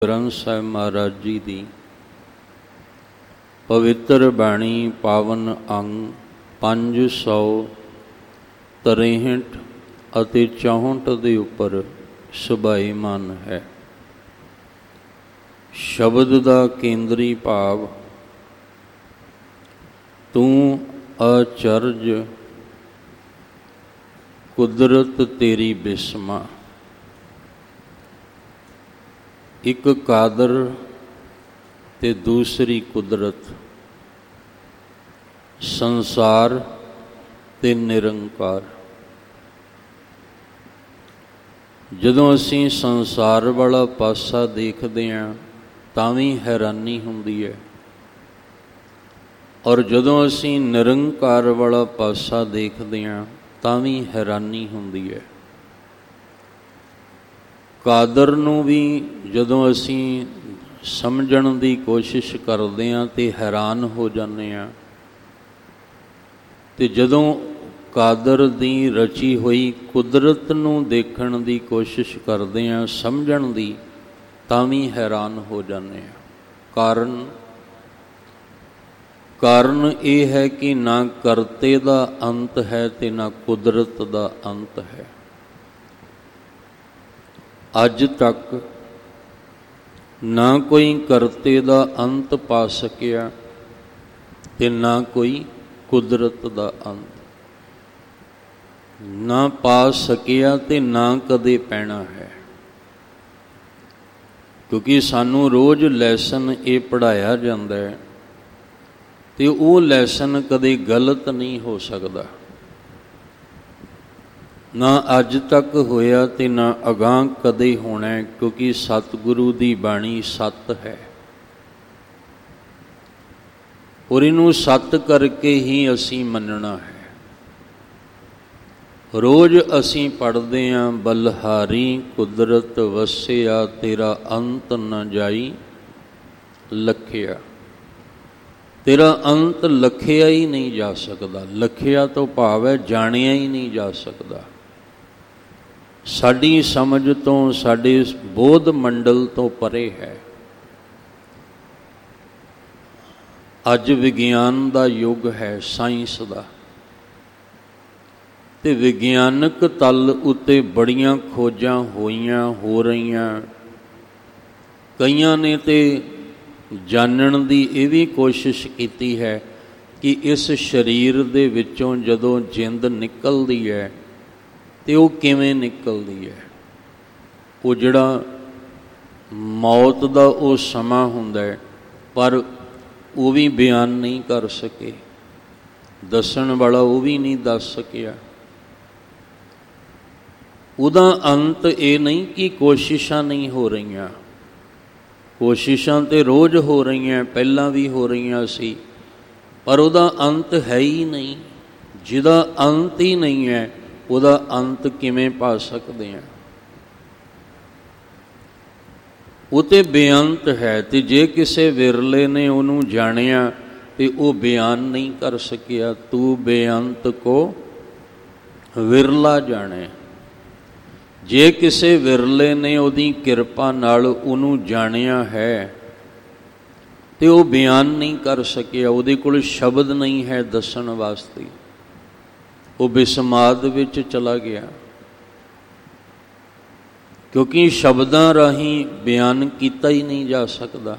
ਗ੍ਰੰਥ ਸਾਹਿਬ ਮਹਾਰਾਜ ਜੀ ਦੀ ਪਵਿੱਤਰ ਬਾਣੀ ਪਾਵਨ ਅੰਗ 563 ਅਤੇ 64 ਦੇ ਉੱਪਰ ਸੁਭਾਈਮਾਨ ਹੈ। ਸ਼ਬਦ ਦਾ ਕੇਂਦਰੀ ਭਾਵ ਤੂੰ ਅਚਰਜ ਕੁਦਰਤ ਤੇਰੀ ਬਿਸਮਾ। ਇੱਕ ਕਾਦਰ ਤੇ ਦੂਸਰੀ ਕੁਦਰਤ, ਸੰਸਾਰ ਤੇ ਨਿਰੰਕਾਰ। ਜਦੋਂ ਅਸੀਂ ਸੰਸਾਰ ਵਾਲਾ ਪਾਸਾ ਦੇਖਦੇ ਹਾਂ ਤਾਂ ਵੀ ਹੈਰਾਨੀ ਹੁੰਦੀ ਹੈ, ਔਰ ਜਦੋਂ ਅਸੀਂ ਨਿਰੰਕਾਰ ਵਾਲਾ ਪਾਸਾ ਦੇਖਦੇ ਹਾਂ ਤਾਂ ਵੀ ਹੈਰਾਨੀ ਹੁੰਦੀ ਹੈ। ਕਾਦਰ ਨੂੰ ਵੀ ਜਦੋਂ ਅਸੀਂ ਸਮਝਣ ਦੀ ਕੋਸ਼ਿਸ਼ ਕਰਦੇ ਹਾਂ ਤੇ ਹੈਰਾਨ ਹੋ ਜਾਂਦੇ ਹਾਂ, ਤੇ ਜਦੋਂ ਕਾਦਰ ਦੀ ਰਚੀ ਹੋਈ ਕੁਦਰਤ ਨੂੰ ਦੇਖਣ ਦੀ ਕੋਸ਼ਿਸ਼ ਕਰਦੇ ਹਾਂ, ਸਮਝਣ ਦੀ, ਤਾਂ ਵੀ ਹੈਰਾਨ ਹੋ ਜਾਂਦੇ ਹਾਂ। ਕਾਰਨ ਇਹ ਹੈ ਕਿ ਨਾ ਕਰਤੇ ਦਾ ਅੰਤ ਹੈ ਤੇ ਨਾ ਕੁਦਰਤ ਦਾ ਅੰਤ ਹੈ। ਅੱਜ ਤੱਕ ਨਾ ਕੋਈ ਕਰਤੇ ਦਾ ਅੰਤ ਪਾ ਸਕਿਆ ਤੇ ਨਾ ਕੋਈ ਕੁਦਰਤ ਦਾ ਅੰਤ, ਨਾ ਪਾ ਸਕਿਆ ਤੇ ਨਾ ਕਦੇ ਪੈਣਾ ਹੈ। ਕਿਉਂਕਿ ਸਾਨੂੰ ਰੋਜ਼ ਲੈਸਨ ਇਹ ਪੜ੍ਹਾਇਆ ਜਾਂਦਾ ਹੈ ਤੇ ਉਹ ਲੈਸਨ ਕਦੇ ਗਲਤ ਨਹੀਂ ਹੋ ਸਕਦਾ। ਨਾ ਅੱਜ ਤੱਕ ਹੋਇਆ ਤੇ ਨਾ ਅਗਾਂਹ ਕਦੇ ਹੋਣਾ, ਕਿਉਂਕਿ ਸਤਿਗੁਰੂ ਦੀ ਬਾਣੀ ਸੱਤ ਹੈ, ਔਰ ਇਹਨੂੰ ਸੱਤ ਕਰਕੇ ਹੀ ਅਸੀਂ ਮੰਨਣਾ ਹੈ। ਰੋਜ਼ ਅਸੀਂ ਪੜ੍ਹਦੇ ਹਾਂ, ਬਲਹਾਰੀ ਕੁਦਰਤ ਵਸਿਆ ਤੇਰਾ ਅੰਤ ਨ ਜਾਈ ਲਖਿਆ। ਤੇਰਾ ਅੰਤ ਲਖਿਆ ਹੀ ਨਹੀਂ ਜਾ ਸਕਦਾ। ਲਖਿਆ ਤੋਂ ਭਾਵ ਹੈ ਜਾਣਿਆ ਹੀ ਨਹੀਂ ਜਾ ਸਕਦਾ। ਸਾਡੀ ਸਮਝ ਤੋਂ, ਸਾਡੇ ਬੋਧ ਮੰਡਲ ਤੋਂ ਪਰੇ ਹੈ। ਅੱਜ ਵਿਗਿਆਨ ਦਾ ਯੁੱਗ ਹੈ, ਸਾਇੰਸ ਦਾ, ਤੇ ਵਿਗਿਆਨਕ ਤਲ ਉੱਤੇ ਬੜੀਆਂ ਖੋਜਾਂ ਹੋਈਆਂ, ਹੋ ਰਹੀਆਂ। ਕਈਆਂ ਨੇ ਤੇ ਜਾਣਨ ਦੀ ਇਹ ਵੀ ਕੋਸ਼ਿਸ਼ ਕੀਤੀ ਹੈ ਕਿ ਇਸ ਸਰੀਰ ਦੇ ਵਿੱਚੋਂ ਜਦੋਂ ਜਿੰਦ ਨਿਕਲਦੀ ਹੈ ਤੇ ਉਹ ਕਿਵੇਂ ਨਿਕਲਦੀ ਹੈ। ਉਹ ਜਿਹੜਾ ਮੌਤ ਦਾ ਉਹ ਸਮਾਂ ਹੁੰਦਾ ਹੈ, ਪਰ ਉਹ ਵੀ ਬਿਆਨ ਨਹੀਂ ਕਰ ਸਕੇ, ਦੱਸਣ ਵਾਲਾ ਉਹ ਵੀ ਨਹੀਂ ਦੱਸ ਸਕਿਆ। ਉਹਦਾ ਅੰਤ ਇਹ ਨਹੀਂ ਕਿ ਕੋਸ਼ਿਸ਼ਾਂ ਨਹੀਂ ਹੋ ਰਹੀਆਂ, ਕੋਸ਼ਿਸ਼ਾਂ ਤੇ ਰੋਜ਼ ਹੋ ਰਹੀਆਂ, ਪਹਿਲਾਂ ਵੀ ਹੋ ਰਹੀਆਂ ਸੀ, ਪਰ ਉਹਦਾ ਅੰਤ ਹੈ ਹੀ ਨਹੀਂ। ਜਿਹਦਾ ਅੰਤ ਹੀ ਨਹੀਂ ਹੈ, ਉਹਦਾ ਅੰਤ ਕਿਵੇਂ ਪਾ ਸਕਦੇ ਹਾਂ। ਉਹ ਤੇ ਬੇਅੰਤ ਹੈ, ਤੇ ਜੇ ਕਿਸੇ ਵਿਰਲੇ ਨੇ ਉਹਨੂੰ ਜਾਣਿਆ ਤੇ ਉਹ ਬਿਆਨ ਨਹੀਂ ਕਰ ਸਕਿਆ। ਤੂੰ ਬੇਅੰਤ ਕੋ ਵਿਰਲਾ ਜਾਣੇ। ਜੇ ਕਿਸੇ ਵਿਰਲੇ ਨੇ ਉਹਦੀ ਕਿਰਪਾ ਨਾਲ ਉਹਨੂੰ ਜਾਣਿਆ ਹੈ ਤੇ ਉਹ ਬਿਆਨ ਨਹੀਂ ਕਰ ਸਕਿਆ, ਉਹਦੇ ਕੋਲ ਸ਼ਬਦ ਨਹੀਂ ਹੈ ਦੱਸਣ ਵਾਸਤੇ, ਉਹ ਬਿਸਮਾਦ ਵਿੱਚ ਚਲਾ ਗਿਆ। ਕਿਉਂਕਿ ਸ਼ਬਦਾਂ ਰਾਹੀਂ ਬਿਆਨ ਕੀਤਾ ਹੀ ਨਹੀਂ ਜਾ ਸਕਦਾ।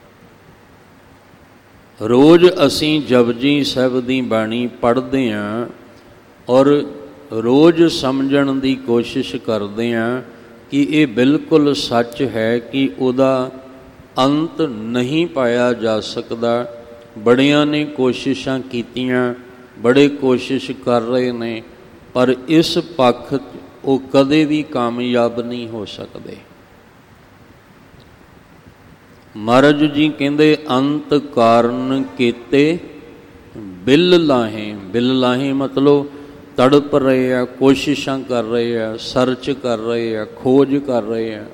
ਰੋਜ਼ ਅਸੀਂ ਜਪਜੀ ਸਾਹਿਬ ਦੀ ਬਾਣੀ ਪੜ੍ਹਦੇ ਹਾਂ ਔਰ ਰੋਜ਼ ਸਮਝਣ ਦੀ ਕੋਸ਼ਿਸ਼ ਕਰਦੇ ਹਾਂ ਕਿ ਇਹ ਬਿਲਕੁਲ ਸੱਚ ਹੈ ਕਿ ਉਹਦਾ ਅੰਤ ਨਹੀਂ ਪਾਇਆ ਜਾ ਸਕਦਾ। ਬੜਿਆਂ ਨੇ ਕੋਸ਼ਿਸ਼ਾਂ ਕੀਤੀਆਂ, ਬੜੇ ਕੋਸ਼ਿਸ਼ ਕਰ ਰਹੇ ਨੇ, ਪਰ ਇਸ ਪੱਖ ਉਹ ਕਦੇ ਵੀ ਕਾਮਯਾਬ ਨਹੀਂ ਹੋ ਸਕਦੇ। ਮਹਾਰਾਜ ਜੀ ਕਹਿੰਦੇ ਅੰਤ ਕਾਰਨ ਕੀਤੇ ਬਿਲ ਲਾਹੇ। ਬਿਲ ਲਾਹੇ ਮਤਲਬ ਤੜਪ ਰਹੇ ਆ, ਕੋਸ਼ਿਸ਼ਾਂ ਕਰ ਰਹੇ ਆ, ਸਰਚ ਕਰ ਰਹੇ ਆ, ਖੋਜ ਕਰ ਰਹੇ ਆ।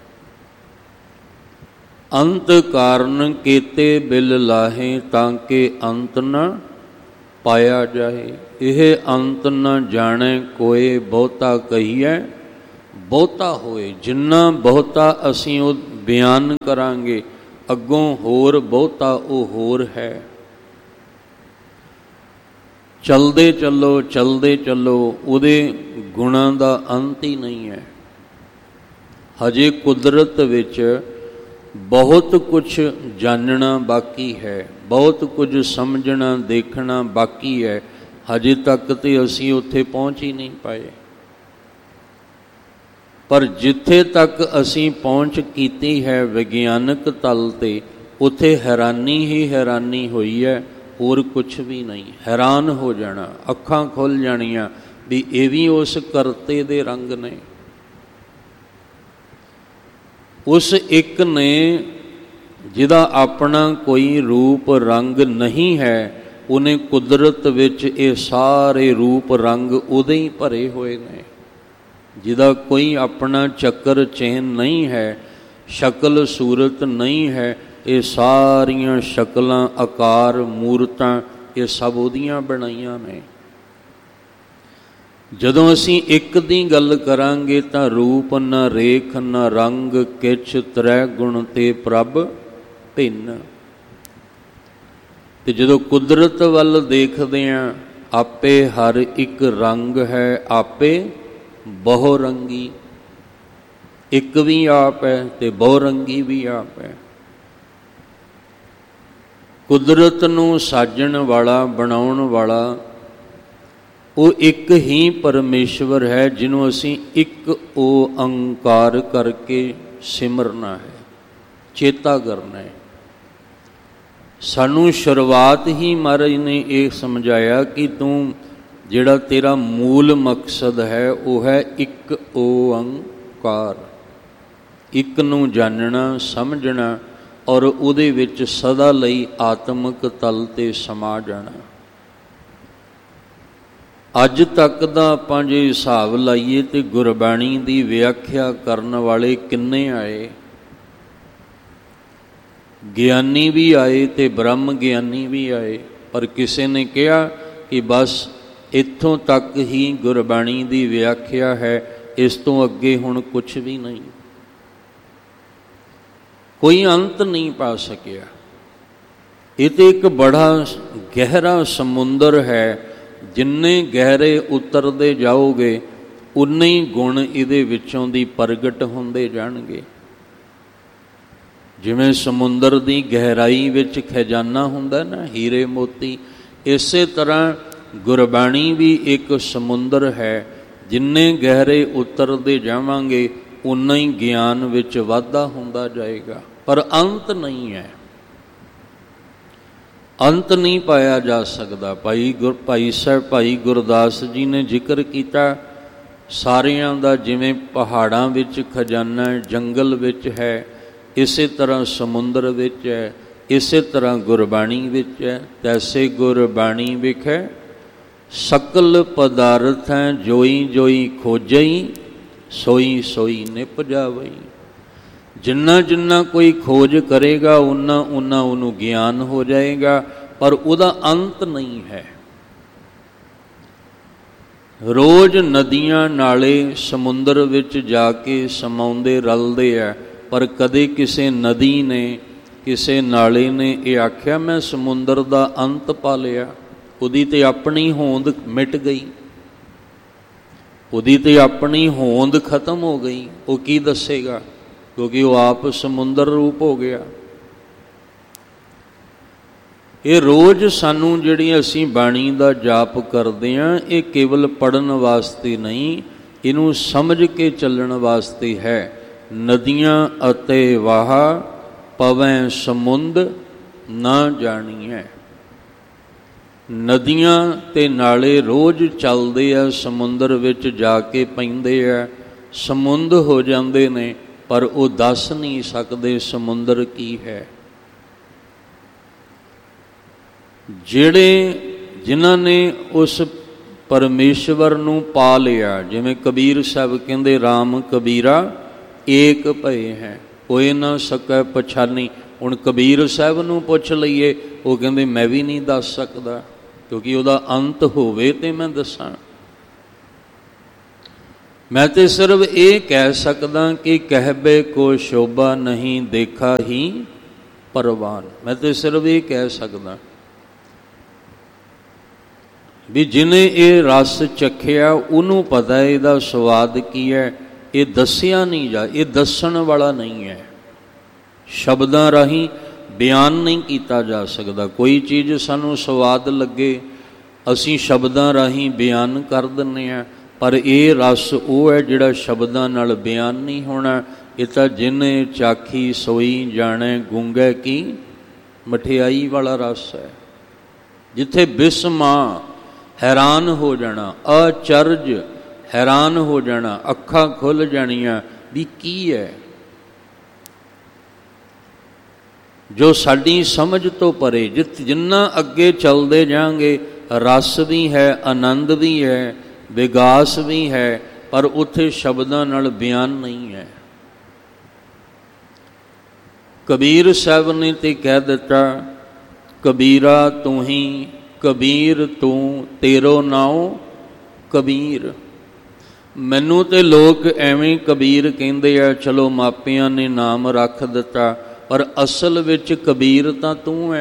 ਅੰਤ ਕਾਰਨ ਕੀਤੇ ਬਿਲ ਲਾਹੇ ਤਾਂ ਕਿ ਅੰਤ ਨਾ ਪਾਇਆ ਜਾਏ। ਇਹ ਅੰਤ ਨਾ ਜਾਣੇ ਕੋਏ ਬਹੁਤਾ ਕਹੀਐ ਬਹੁਤਾ ਹੋਏ। ਜਿੰਨਾ ਬਹੁਤਾ ਅਸੀਂ ਉਹ ਬਿਆਨ ਕਰਾਂਗੇ, ਅੱਗੋਂ ਹੋਰ ਬਹੁਤਾ ਉਹ ਹੋਰ ਹੈ। ਚਲਦੇ ਚੱਲੋ ਉਹਦੇ ਗੁਣਾਂ ਦਾ ਅੰਤ ਹੀ ਨਹੀਂ ਹੈ। ਹਜੇ ਕੁਦਰਤ ਵਿੱਚ ਬਹੁਤ ਕੁਛ ਜਾਣਨਾ ਬਾਕੀ ਹੈ, ਬਹੁਤ ਕੁਝ ਸਮਝਣਾ ਦੇਖਣਾ ਬਾਕੀ ਹੈ। ਹਜੇ ਤੱਕ ਤੇ ਅਸੀਂ ਉੱਥੇ ਪਹੁੰਚ ਹੀ ਨਹੀਂ ਪਾਏ। ਪਰ ਜਿੱਥੇ ਤੱਕ ਅਸੀਂ ਪਹੁੰਚ ਕੀਤੀ ਹੈ ਵਿਗਿਆਨਕ ਤਲ 'ਤੇ, ਉੱਥੇ ਹੈਰਾਨੀ ਹੀ ਹੈਰਾਨੀ ਹੋਈ ਹੈ, ਹੋਰ ਕੁਛ ਵੀ ਨਹੀਂ। ਹੈਰਾਨ ਹੋ ਜਾਣਾ, ਅੱਖਾਂ ਖੁੱਲ੍ਹ ਜਾਣੀਆਂ ਵੀ ਇਹ ਵੀ ਉਸ ਕਰਤੇ ਦੇ ਰੰਗ ਨੇ। ਉਸ ਇੱਕ ਨੇ ਜਿਹਦਾ ਆਪਣਾ ਕੋਈ ਰੂਪ ਰੰਗ ਨਹੀਂ ਹੈ, ਉਹਨੇ ਕੁਦਰਤ ਵਿੱਚ ਇਹ ਸਾਰੇ ਰੂਪ ਰੰਗ ਉਹਦੇ ਹੀ ਭਰੇ ਹੋਏ ਨੇ। ਜਿਹਦਾ ਕੋਈ ਆਪਣਾ ਚੱਕਰ ਚਿੰਨ੍ਹ ਨਹੀਂ ਹੈ, ਸ਼ਕਲ ਸੂਰਤ ਨਹੀਂ ਹੈ, ਇਹ ਸਾਰੀਆਂ ਸ਼ਕਲਾਂ ਆਕਾਰ ਮੂਰਤਾਂ ਇਹ ਸਭ ਉਹਦੀਆਂ ਬਣਾਈਆਂ ਨੇ। ਜਦੋਂ ਅਸੀਂ ਇੱਕ ਦੀ ਗੱਲ ਕਰਾਂਗੇ ਤਾਂ ਰੂਪ ਨਾ ਰੇਖ ਨਾ ਰੰਗ ਕਿਛ ਤ੍ਰੈ ਗੁਣ ਤੇ ਪ੍ਰਭ ਭਿੰਨ। ਤੇ ਜਦੋਂ ਕੁਦਰਤ ਵੱਲ ਦੇਖਦੇ ਹਾਂ, ਆਪੇ ਹਰ ਇੱਕ ਰੰਗ ਹੈ, ਆਪੇ ਬਹੁ ਰੰਗੀ। ਇੱਕ ਵੀ ਆਪ ਹੈ ਤੇ ਬਹੁ ਰੰਗੀ ਵੀ ਆਪ ਹੈ। ਕੁਦਰਤ ਨੂੰ ਸਾਜਣ ਵਾਲਾ, ਬਣਾਉਣ ਵਾਲਾ ਉਹ ਇੱਕ ਹੀ ਪਰਮੇਸ਼ਵਰ ਹੈ, ਜਿਹਨੂੰ ਅਸੀਂ ਇੱਕ ਓਅੰਕਾਰ ਕਰਕੇ ਸਿਮਰਨਾ ਹੈ, ਚੇਤਾ ਕਰਨਾ ਹੈ। ਸਾਨੂੰ ਸ਼ੁਰੂਆਤ ਹੀ ਮਹਾਰਾਜ ਨੇ ਇਹ ਸਮਝਾਇਆ ਕਿ ਤੂੰ ਜਿਹੜਾ ਤੇਰਾ ਮੂਲ ਮਕਸਦ ਹੈ ਉਹ ਹੈ ਇੱਕ ਓਅੰਕਾਰ, ਇੱਕ ਨੂੰ ਜਾਣਨਾ ਸਮਝਣਾ ਔਰ ਉਹਦੇ ਵਿੱਚ ਸਦਾ ਲਈ ਆਤਮਿਕ ਤਲ 'ਤੇ ਸਮਾ ਜਾਣਾ। ਅੱਜ ਤੱਕ ਦਾ ਆਪਾਂ ਜੇ ਹਿਸਾਬ ਲਾਈਏ ਤੇ ਗੁਰਬਾਣੀ ਦੀ ਵਿਆਖਿਆ ਕਰਨ ਵਾਲੇ ਕਿੰਨੇ ਆਏ। ਗਿਆਨੀ ਵੀ ਆਏ ਤੇ ਬ੍ਰਹਮ ਗਿਆਨੀ ਵੀ ਆਏ, ਪਰ ਕਿਸੇ ਨੇ ਕਿਹਾ ਕਿ ਬਸ ਇੱਥੋਂ ਤੱਕ ਹੀ ਗੁਰਬਾਣੀ ਦੀ ਵਿਆਖਿਆ ਹੈ, ਇਸ ਤੋਂ ਅੱਗੇ ਹੁਣ ਕੁਛ ਵੀ ਨਹੀਂ। ਕੋਈ ਅੰਤ ਨਹੀਂ ਪਾ ਸਕਿਆ। ਇਹ ਤੇ ਇੱਕ ਬੜਾ ਗਹਿਰਾ ਸਮੁੰਦਰ ਹੈ। ਜਿੰਨੇ ਗਹਿਰੇ ਉਤਰਦੇ ਜਾਓਗੇ ਉਨੇ ਹੀ ਗੁਣ ਇਹਦੇ ਵਿੱਚੋਂ ਦੀ ਪ੍ਰਗਟ ਹੁੰਦੇ ਜਾਣਗੇ। ਜਿਵੇਂ ਸਮੁੰਦਰ ਦੀ ਗਹਿਰਾਈ ਵਿੱਚ ਖਜ਼ਾਨਾ ਹੁੰਦਾ ਨਾ, ਹੀਰੇ ਮੋਤੀ, ਇਸੇ ਤਰ੍ਹਾਂ ਗੁਰਬਾਣੀ ਵੀ ਇੱਕ ਸਮੁੰਦਰ ਹੈ। ਜਿੰਨੇ ਗਹਿਰੇ ਉਤਰਦੇ ਜਾਵਾਂਗੇ ਉਨਾ ਹੀ ਗਿਆਨ ਵਿੱਚ ਵਾਧਾ ਹੁੰਦਾ ਜਾਏਗਾ, ਪਰ ਅੰਤ ਨਹੀਂ ਹੈ, ਅੰਤ ਨਹੀਂ ਪਾਇਆ ਜਾ ਸਕਦਾ। ਭਾਈ ਗੁਰਦਾਸ ਜੀ ਨੇ ਜ਼ਿਕਰ ਕੀਤਾ ਸਾਰਿਆਂ ਦਾ, ਜਿਵੇਂ ਪਹਾੜਾਂ ਵਿੱਚ ਖਜ਼ਾਨਾ ਜੰਗਲ ਵਿੱਚ ਹੈ, ਇਸੇ ਤਰ੍ਹਾਂ ਸਮੁੰਦਰ ਵਿੱਚ ਹੈ, ਇਸੇ ਤਰ੍ਹਾਂ ਗੁਰਬਾਣੀ ਵਿੱਚ ਹੈ। ਤੈਸੇ ਗੁਰਬਾਣੀ ਵਿਖੇ ਸਕਲ ਪਦਾਰਥ ਹੈ, ਜੋਈ ਜੋਈ ਖੋਜਈ ਸੋਈ ਸੋਈ ਨਿਪਜਾਵਈ। ਜਿੰਨਾ ਜਿੰਨਾ ਕੋਈ ਖੋਜ ਕਰੇਗਾ ਉਨਾ ਉਨਾ ਉਹਨੂੰ ਗਿਆਨ ਹੋ ਜਾਏਗਾ, ਪਰ ਉਹਦਾ ਅੰਤ ਨਹੀਂ ਹੈ। ਰੋਜ਼ ਨਦੀਆਂ ਨਾਲੇ ਸਮੁੰਦਰ ਵਿੱਚ ਜਾ ਕੇ ਸਮਾਉਂਦੇ ਰਲਦੇ ਆ, ਪਰ ਕਦੇ ਕਿਸੇ ਨਦੀ ਨੇ, ਕਿਸੇ ਨਾਲੇ ਨੇ ਇਹ ਆਖਿਆ ਮੈਂ ਸਮੁੰਦਰ ਦਾ ਅੰਤ ਪਾ ਲਿਆ। ਉਹਦੀ ਤੇ ਆਪਣੀ ਹੋਂਦ ਮਿਟ ਗਈ, ਉਹਦੀ ਤੇ ਆਪਣੀ ਹੋਂਦ ਖਤਮ ਹੋ ਗਈ। ਉਹ ਕੀ ਦੱਸੇਗਾ, ਕਿਉਂਕਿ ਉਹ ਆਪ ਸਮੁੰਦਰ ਰੂਪ ਹੋ ਗਿਆ। ਇਹ ਰੋਜ਼ ਸਾਨੂੰ ਜਿਹੜੀ ਅਸੀਂ ਬਾਣੀ ਦਾ ਜਾਪ ਕਰਦੇ ਹਾਂ, ਇਹ ਕੇਵਲ ਪੜ੍ਹਨ ਵਾਸਤੇ ਨਹੀਂ, ਇਹਨੂੰ ਸਮਝ ਕੇ ਚੱਲਣ ਵਾਸਤੇ ਹੈ। ਨਦੀਆਂ ਅਤੇ ਵਾਹ ਪਵੈ ਸਮੁੰਦ ਨਾ ਜਾਣੀਐ। ਨਦੀਆਂ ਤੇ ਨਾਲੇ ਰੋਜ਼ ਚੱਲਦੇ ਆ, ਸਮੁੰਦਰ ਵਿੱਚ ਜਾ ਕੇ ਪੈਂਦੇ ਆ, ਸਮੁੰਦ ਹੋ ਜਾਂਦੇ ਨੇ, ਪਰ ਉਹ ਦੱਸ ਨਹੀਂ ਸਕਦੇ ਸਮੁੰਦਰ ਕੀ ਹੈ। ਜਿਨ੍ਹਾਂ ਨੇ ਉਸ ਪਰਮੇਸ਼ਵਰ ਨੂੰ ਪਾ ਲਿਆ, ਜਿਵੇਂ ਕਬੀਰ ਸਾਹਿਬ ਕਹਿੰਦੇ ਰਾਮ ਕਬੀਰਾ ਏਕ ਭਏ ਹੈ, ਕੋਈ ਨਾ ਸਕੈ ਪਛਾਨੀ। ਹੁਣ ਕਬੀਰ ਸਾਹਿਬ ਨੂੰ ਪੁੱਛ ਲਈਏ, ਉਹ ਕਹਿੰਦੇ ਮੈਂ ਵੀ ਨਹੀਂ ਦੱਸ ਸਕਦਾ, ਕਿਉਂਕਿ ਉਹਦਾ ਅੰਤ ਹੋਵੇ ਤੇ ਮੈਂ ਦੱਸਾਂ। मैं तो सिर्फ ये कह सकदा कि कहबे को शोभा नहीं देखा ही परवान। मैं तो सिर्फ ये कह सकदा भी जिन्हें ये रस चखिया उन्होंने पता है इहदा स्वाद की है। ये दसिया नहीं जा, ये दसन वाला नहीं है, शब्दां राही बयान नहीं किया जा सकता। कोई चीज़ सानू स्वाद लगे असी शब्दां राही बयान कर दिंदे आ, पर यह रस वो है जिहड़ा शब्दां नाल बयान नहीं होना। ये तो जिन्हें चाखी सोई जाने गूंगे की मठियाई वाला रस है, जिथे बिस्मा हैरान हो जाना, अचरज हैरान हो जाना, अखां खुल जानियां भी की है, जो साडी समझ तो परे। जिन्ना अगे चलते जाएंगे रस भी है, आनंद भी है, विगास भी है, पर उत्थे शब्दां नाल बयान नहीं है। कबीर साहब ने ते कह दिता, कबीरा तू ही कबीर तू तेरो नाओ कबीर। मैनू ते लोग एवें कबीर कहंदे आ, चलो मापियां ने नाम रख दिता, पर असल विच कबीर तां तू है।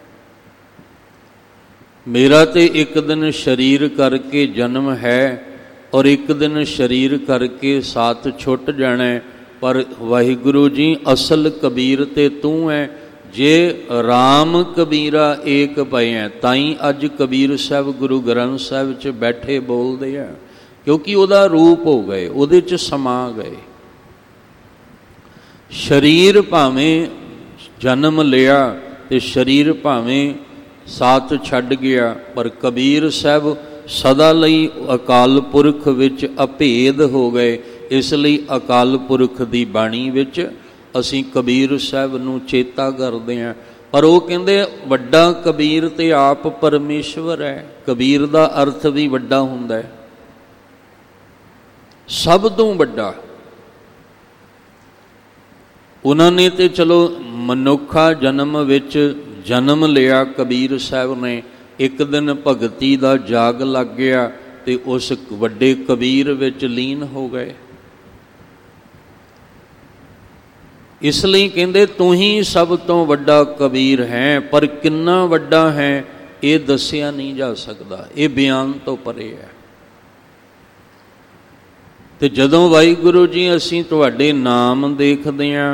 मेरा ते एक दिन शरीर करके जन्म है और एक दिन शरीर करके साथ छुट जाना है, पर वाहिगुरु जी असल कबीर ते तू है। जे राम कबीरा एक पए हैं, ताई अज कबीर साहब गुरु ग्रंथ साहब च बैठे बोलते हैं, क्योंकि उहदा रूप हो गए, उहदे च समा गए। शरीर भावें जन्म लिया ते शरीर भावें साथ छड्ड गया, पर कबीर साहब सदा लई अकाल पुरख विच अभेद हो गए। इसलिए अकाल पुरख दी बाणी विच असी कबीर साहब नूं चेता करते हैं, पर वो कहते वड्डा कबीर ते आप परमेश्वर है। कबीर दा अर्थ भी वड्डा हुंदा है, सब तो वड्डा। उन्होंने ते चलो मनुखा जन्म विच जन्म लिया, कबीर साहब ने एक दिन भगती दा जाग लग गया ते उस वड्डे कबीर विच लीन हो गए। इसलिए कहते तू ही सब तो वड्डा कबीर है, पर कितना वड्डा है ये दसिया नहीं जा सकता, ये बयान तो परे है। तो जदों वाहिगुरु जी असीं तुहाडे नाम देखदे हां,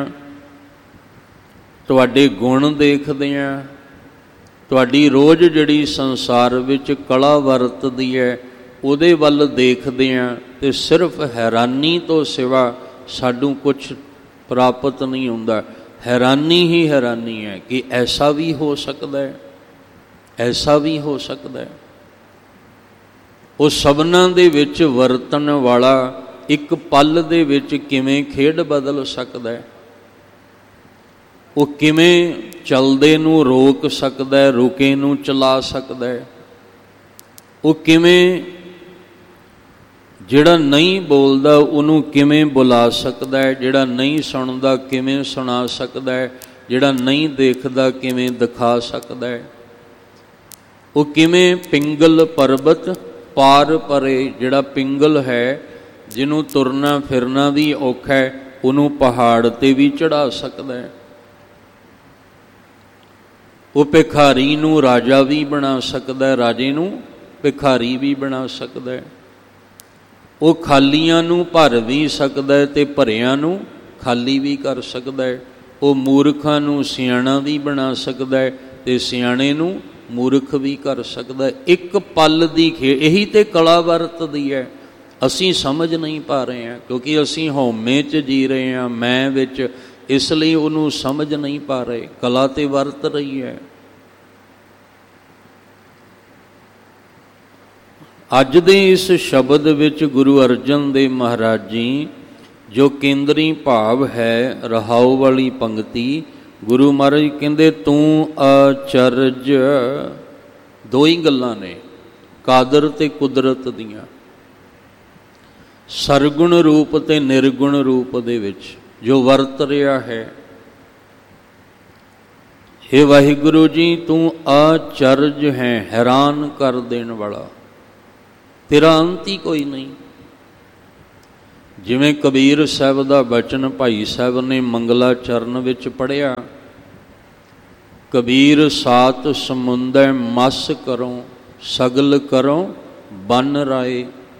तुहाडे गुण देखदे हां, तुहाडी रोज़ जिहड़ी संसार विच कला वरतदी है उहदे वल देखदे हां, ते सिर्फ हैरानी तो सिवा साडू कुछ प्राप्त नहीं होंदा। हैरानी ही हैरानी है कि ऐसा भी हो सकता है, ऐसा भी हो सकता है। वो सबना दे विच वरतन वाला एक पल दे विच किवें खेड बदल सकता है, वो किवें चलदे नूं रोक सकता है, रुके नूं चला सकता है, वो किवें जिहड़ा नहीं बोलदा उन्होंने किवें बुला सकता है, जिहड़ा नहीं सुनदा किवें सुना सकता है, जिहड़ा नहीं देखदा किवें दिखा सकता है, वो किवें पिंगल पर्वत पार परे। जिहड़ा पिंगल है जिन्हों तुरना फिरना भी औखा है, उन्होंने पहाड़ ते भी चढ़ा सकता है। वो भिखारी नूं राजा भी बना सकता है, राजे नूं भिखारी भी बना सकता है। वो खालियां नूं भर भी सकता है ते भरियां नूं खाली भी कर सकता है। वो मूर्खां नूं सियाणा भी बना सकता है ते सियाणे नूं मूर्ख भी कर सकता है। एक पल दी खेड, यही ते कला वरतदी है। असीं समझ नहीं पा रहे हैं क्योंकि असीं हौमे च जी रहे हैं, मैं विच, इसलिए उन्होंने समझ नहीं पा रहे। कला ते वरत रही है। अज दे इस शब्द विच गुरु अर्जन देव महाराज जी जो केंद्री भाव है रहाओ वाली पंक्ति, गुरु महाराज कहते तू अचरज। दो ही गल्लां ने, कादर ते कुदरत दियां, सरगुण रूप ते निर्गुण रूप दे विच जो वरत रहा है। हे वाहिगुरु जी तू अचरज है, हैरान कर देने वाला, तेरा अंत ही कोई नहीं। ਜਿਵੇਂ ਕਬੀਰ ਸਾਹਿਬ ਦਾ ਬਚਨ ਭਾਈ ਸਾਹਿਬ ਨੇ ਮੰਗਲਾ ਚਰਨ ਵਿੱਚ ਪੜ੍ਹਿਆ, ਕਬੀਰ ਸਾਤ ਸਮੁੰਦੈ ਮਸ ਕਰੋ, ਸਗਲ ਕਰੋ ਬਨ ਰਾਏ।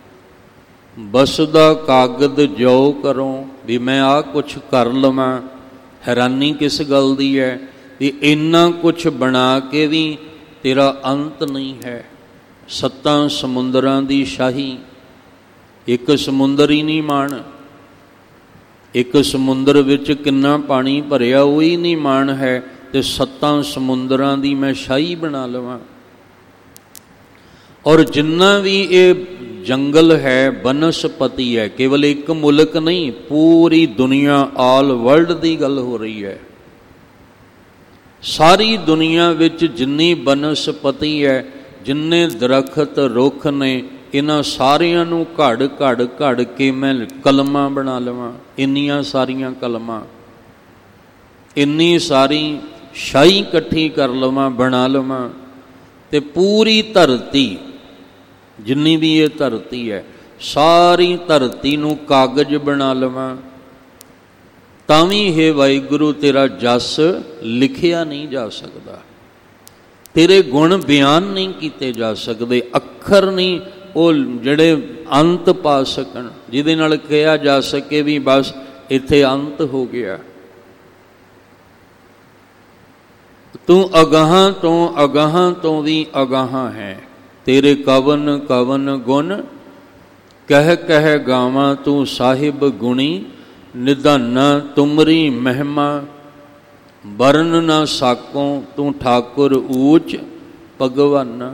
ਬਸਦਾ ਕਾਗਦ ਜੋ ਕਰੋ, ਵੀ ਮੈਂ ਆਹ ਕੁਛ ਕਰ ਲਵਾਂ। ਹੈਰਾਨੀ ਕਿਸ ਗੱਲ ਦੀ ਹੈ ਵੀ ਇੰਨਾ ਕੁਛ ਬਣਾ ਕੇ ਵੀ ਤੇਰਾ ਅੰਤ ਨਹੀਂ ਹੈ। ਸੱਤਾਂ ਸਮੁੰਦਰਾਂ ਦੀ ਸ਼ਾਹੀ, ਇੱਕ ਸਮੁੰਦਰ ਹੀ ਨਹੀਂ ਮਾਣ। ਇੱਕ ਸਮੁੰਦਰ ਵਿੱਚ ਕਿੰਨਾ ਪਾਣੀ ਭਰਿਆ ਉਹ ਹੀ ਨਹੀਂ ਮਾਣ ਹੈ, ਤੇ ਸੱਤਾਂ ਸਮੁੰਦਰਾਂ ਦੀ ਮੈਂ ਸ਼ਾਹੀ ਬਣਾ ਲਵਾਂ। ਔਰ ਜਿੰਨਾ ਵੀ ਇਹ ਜੰਗਲ ਹੈ, ਬਨਸਪਤੀ ਹੈ, ਕੇਵਲ ਇੱਕ ਮੁਲਕ ਨਹੀਂ, ਪੂਰੀ ਦੁਨੀਆ, ਆਲ ਵਰਲਡ ਦੀ ਗੱਲ ਹੋ ਰਹੀ ਹੈ। ਸਾਰੀ ਦੁਨੀਆ ਵਿੱਚ ਜਿੰਨੀ ਬਨਸਪਤੀ ਹੈ, ਜਿੰਨੇ ਦਰਖਤ ਰੁੱਖ ਨੇ, ਇਹਨਾਂ ਸਾਰਿਆਂ ਨੂੰ ਘੜ ਕੇ ਮੈਂ ਕਲਮਾਂ ਬਣਾ ਲਵਾਂ। ਇੰਨੀਆਂ ਸਾਰੀਆਂ ਕਲਮਾਂ, ਇੰਨੀ ਸਾਰੀ ਸ਼ਾਹੀ ਇਕੱਠੀ ਕਰ ਲਵਾਂ, ਬਣਾ ਲਵਾਂ। ਤੇ ਪੂਰੀ ਧਰਤੀ, ਜਿੰਨੀ ਵੀ ਇਹ ਧਰਤੀ ਹੈ, ਸਾਰੀ ਧਰਤੀ ਨੂੰ ਕਾਗਜ਼ ਬਣਾ ਲਵਾਂ, ਤਾਂ ਵੀ ਹੇ ਵਾਹਿਗੁਰੂ ਤੇਰਾ ਜਸ ਲਿਖਿਆ ਨਹੀਂ ਜਾ ਸਕਦਾ। ਤੇਰੇ ਗੁਣ ਬਿਆਨ ਨਹੀਂ ਕੀਤੇ ਜਾ ਸਕਦੇ। ਅੱਖਰ ਨਹੀਂ ਉਹ ਜਿਹੜੇ ਅੰਤ ਪਾ ਸਕਣ, ਜਿਹਦੇ ਨਾਲ ਕਿਹਾ ਜਾ ਸਕੇ ਵੀ ਬਸ ਇੱਥੇ ਅੰਤ ਹੋ ਗਿਆ। ਤੂੰ ਅਗਾਹਾਂ ਤੋਂ ਵੀ ਅਗਾਹਾਂ ਹੈ। ਤੇਰੇ ਕਵਨ ਕਵਨ ਗੁਣ ਕਹਿ ਗਾਵਾਂ, ਤੂੰ ਸਾਹਿਬ ਗੁਣੀ ਨਿਧਾਨਾ ਤੁਮਰੀ ਮਹਿਮਾ। ਵਰਨ ਨਾ ਸਾਕੋਂ ਤੂੰ ਠਾਕੁਰ ਊਚ ਭਗਵਾਨਾ।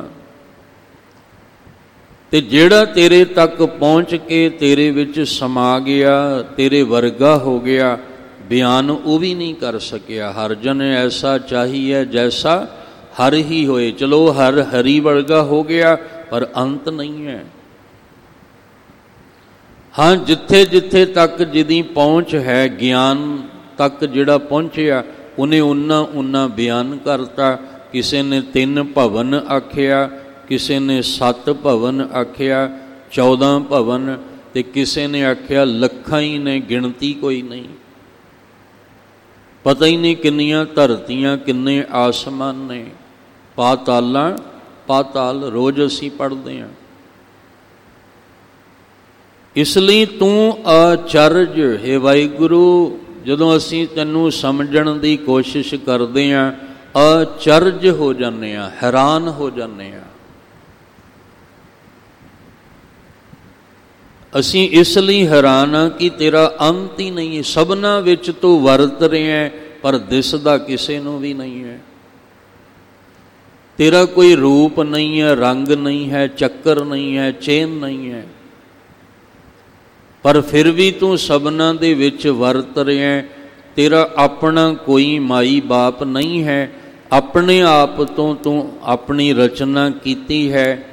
ਤੇ ਜਿਹੜਾ ਤੇਰੇ ਤੱਕ ਪਹੁੰਚ ਕੇ ਤੇਰੇ ਵਿੱਚ ਸਮਾ ਗਿਆ, ਤੇਰੇ ਵਰਗਾ ਹੋ ਗਿਆ, ਬਿਆਨ ਉਹ ਵੀ ਨਹੀਂ ਕਰ ਸਕਿਆ। ਹਰ ਜਨ ਐਸਾ ਚਾਹੀਏ ਜੈਸਾ ਹਰ ਹੀ ਹੋਏ। ਚਲੋ ਹਰ ਹਰੀ ਵਰਗਾ ਹੋ ਗਿਆ, ਪਰ ਅੰਤ ਨਹੀਂ ਹੈ। ਹਾਂ, ਜਿੱਥੇ ਜਿੱਥੇ ਤੱਕ ਜਿਹਦੀ ਪਹੁੰਚ ਹੈ, ਗਿਆਨ ਤੱਕ ਜਿਹੜਾ ਪਹੁੰਚਿਆ, ਉਹਨੇ ਉਨਾ ਬਿਆਨ ਕਰਤਾ। ਕਿਸੇ ਨੇ 3 ਭਵਨ ਆਖਿਆ, ਕਿਸੇ ਨੇ 7 ਭਵਨ ਆਖਿਆ, 14 ਭਵਨ, ਤੇ ਕਿਸੇ ਨੇ ਆਖਿਆ ਲੱਖਾਂ ਹੀ ਨੇ, ਗਿਣਤੀ ਕੋਈ ਨਹੀਂ। ਪਤਾ ਹੀ ਨਹੀਂ ਕਿੰਨੀਆਂ ਧਰਤੀਆਂ, ਕਿੰਨੇ ਆਸਮਾਨ ਨੇ। ਪਾਤਾਲ ਰੋਜ਼ ਅਸੀਂ ਪੜ੍ਹਦੇ ਹਾਂ। ਇਸ ਲਈ ਤੂੰ ਅਚਰਜ ਹੈ ਵਾਹਿਗੁਰੂ। ਜਦੋਂ ਅਸੀਂ ਤੈਨੂੰ ਸਮਝਣ ਦੀ ਕੋਸ਼ਿਸ਼ ਕਰਦੇ ਹਾਂ, ਅਚਰਜ ਹੋ ਜਾਂਦੇ ਹਾਂ, ਹੈਰਾਨ ਹੋ ਜਾਂਦੇ ਹਾਂ। ਅਸੀਂ ਇਸ ਲਈ ਹੈਰਾਨ ਹਾਂ ਕਿ ਤੇਰਾ ਅੰਤ ਹੀ ਨਹੀਂ ਹੈ। ਸਭਨਾਂ ਵਿੱਚ ਤੂੰ ਵਰਤ ਰਿਹਾ, ਪਰ ਦਿਸਦਾ ਕਿਸੇ ਨੂੰ ਵੀ ਨਹੀਂ ਹੈ। ਤੇਰਾ ਕੋਈ ਰੂਪ ਨਹੀਂ ਹੈ, ਰੰਗ ਨਹੀਂ ਹੈ, ਚੱਕਰ ਨਹੀਂ ਹੈ, ਚੇਨ ਨਹੀਂ ਹੈ, ਪਰ ਫਿਰ ਵੀ ਤੂੰ ਸਭਨਾਂ ਦੇ ਵਿੱਚ ਵਰਤ ਰਿਹਾ। ਤੇਰਾ ਆਪਣਾ ਕੋਈ ਮਾਈ ਬਾਪ ਨਹੀਂ ਹੈ। ਆਪਣੇ ਆਪ ਤੋਂ ਤੂੰ ਆਪਣੀ ਰਚਨਾ ਕੀਤੀ ਹੈ।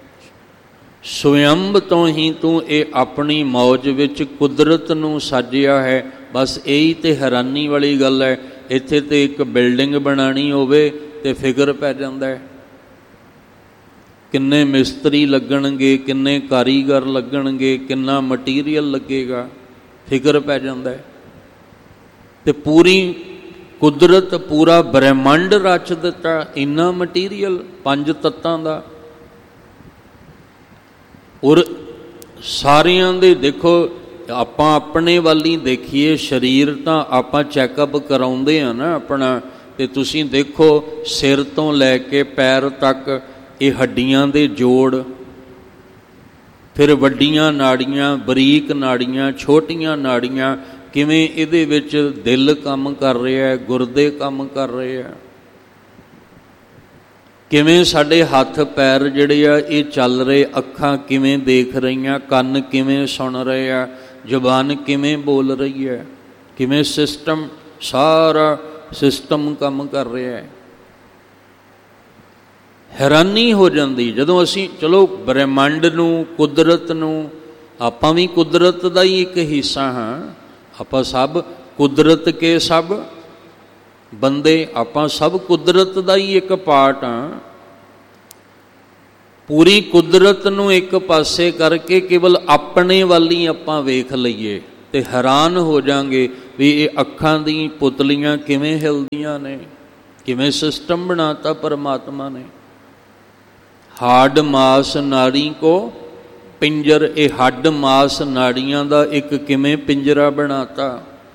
ਸਵਯੰਭ ਤੋਂ ਹੀ ਤੂੰ ਇਹ ਆਪਣੀ ਮੌਜ ਵਿੱਚ ਕੁਦਰਤ ਨੂੰ ਸਾਜਿਆ ਹੈ। ਬਸ ਇਹੀ ਤੇ ਹੈਰਾਨੀ ਵਾਲੀ ਗੱਲ ਹੈ। ਇੱਥੇ ਤੇ ਇੱਕ ਬਿਲਡਿੰਗ ਬਣਾਉਣੀ ਹੋਵੇ ਤੇ ਫਿਕਰ ਪੈ ਜਾਂਦਾ ਹੈ, ਕਿੰਨੇ ਮਿਸਤਰੀ ਲੱਗਣਗੇ, ਕਿੰਨੇ ਕਾਰੀਗਰ ਲੱਗਣਗੇ, ਕਿੰਨਾ ਮਟੀਰੀਅਲ ਲੱਗੇਗਾ, ਫਿਕਰ ਪੈ ਜਾਂਦਾ ਹੈ। ਤੇ ਪੂਰੀ ਕੁਦਰਤ, ਪੂਰਾ ਬ੍ਰਹਿਮੰਡ ਰਚ ਦਿੱਤਾ, ਇੰਨਾ ਮਟੀਰੀਅਲ 5 ਤੱਤਾਂ ਦਾ। ਔਰ ਸਾਰਿਆਂ ਦੇ ਦੇਖੋ, ਆਪਾਂ ਆਪਣੇ ਵੱਲ ਹੀ ਦੇਖੀਏ, ਸਰੀਰ ਤਾਂ ਆਪਾਂ ਚੈੱਕਅਪ ਕਰਾਉਂਦੇ ਹਾਂ ਨਾ ਆਪਣਾ, ਤੇ ਤੁਸੀਂ ਦੇਖੋ ਸਿਰ ਤੋਂ ਲੈ ਕੇ ਪੈਰ ਤੱਕ ਇਹ ਹੱਡੀਆਂ ਦੇ ਜੋੜ, ਫਿਰ ਵੱਡੀਆਂ ਨਾੜੀਆਂ, ਬਰੀਕ ਨਾੜੀਆਂ, ਛੋਟੀਆਂ ਨਾੜੀਆਂ, ਕਿਵੇਂ ਇਹਦੇ ਵਿੱਚ ਦਿਲ ਕੰਮ ਕਰ ਰਿਹਾ, ਗੁਰਦੇ ਕੰਮ ਕਰ ਰਹੇ ਆ, ਕਿਵੇਂ ਸਾਡੇ ਹੱਥ ਪੈਰ ਜਿਹੜੇ ਆ ਇਹ ਚੱਲ ਰਹੇ, ਅੱਖਾਂ ਕਿਵੇਂ ਦੇਖ ਰਹੀਆਂ, ਕੰਨ ਕਿਵੇਂ ਸੁਣ ਰਹੇ ਆ, ਜ਼ੁਬਾਨ ਕਿਵੇਂ ਬੋਲ ਰਹੀ ਹੈ, ਕਿਵੇਂ ਸਿਸਟਮ, ਸਾਰਾ ਸਿਸਟਮ ਕੰਮ ਕਰ ਰਿਹਾ ਹੈ। ਹੈਰਾਨੀ ਹੋ ਜਾਂਦੀ ਜਦੋਂ ਅਸੀਂ, ਚਲੋ ਬ੍ਰਹਿਮੰਡ ਨੂੰ, ਕੁਦਰਤ ਨੂੰ, ਆਪਾਂ ਵੀ ਕੁਦਰਤ ਦਾ ਹੀ ਇੱਕ ਹਿੱਸਾ ਹਾਂ। ਆਪਾਂ ਸਭ ਕੁਦਰਤ ਕੇ ਸਭ ਬੰਦੇ, ਆਪਾਂ ਸਭ ਕੁਦਰਤ ਦਾ ਹੀ ਇੱਕ ਪਾਰਟ ਹਾਂ। पूरी कुदरत नूं एक पासे करके केवल अपने वाल ही आपां वेख लईए ते हैरान हो जाएंगे भी ये अखां दी पुतलियां किवें हिलदियां ने, किवें सिस्टम बनाता परमात्मा ने। हाड मास नाड़ी को पिंजर, ये हड मास नाड़ियां दा एक किवें पिंजरा बनाता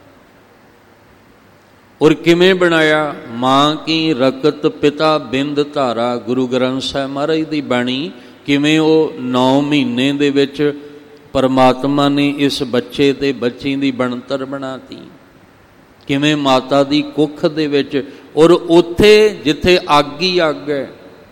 और किमें बनाया। माँ की रकत पिता बिंद धारा, गुरु ग्रंथ साहिब महाराज की बाणी, किमें वो 9 महीने दे विच परमात्मा ने इस बच्चे ते बच्ची की बनतर बनाती, किमें माता की कुख दे विच। और उत्थे जिथे अग ही अग है,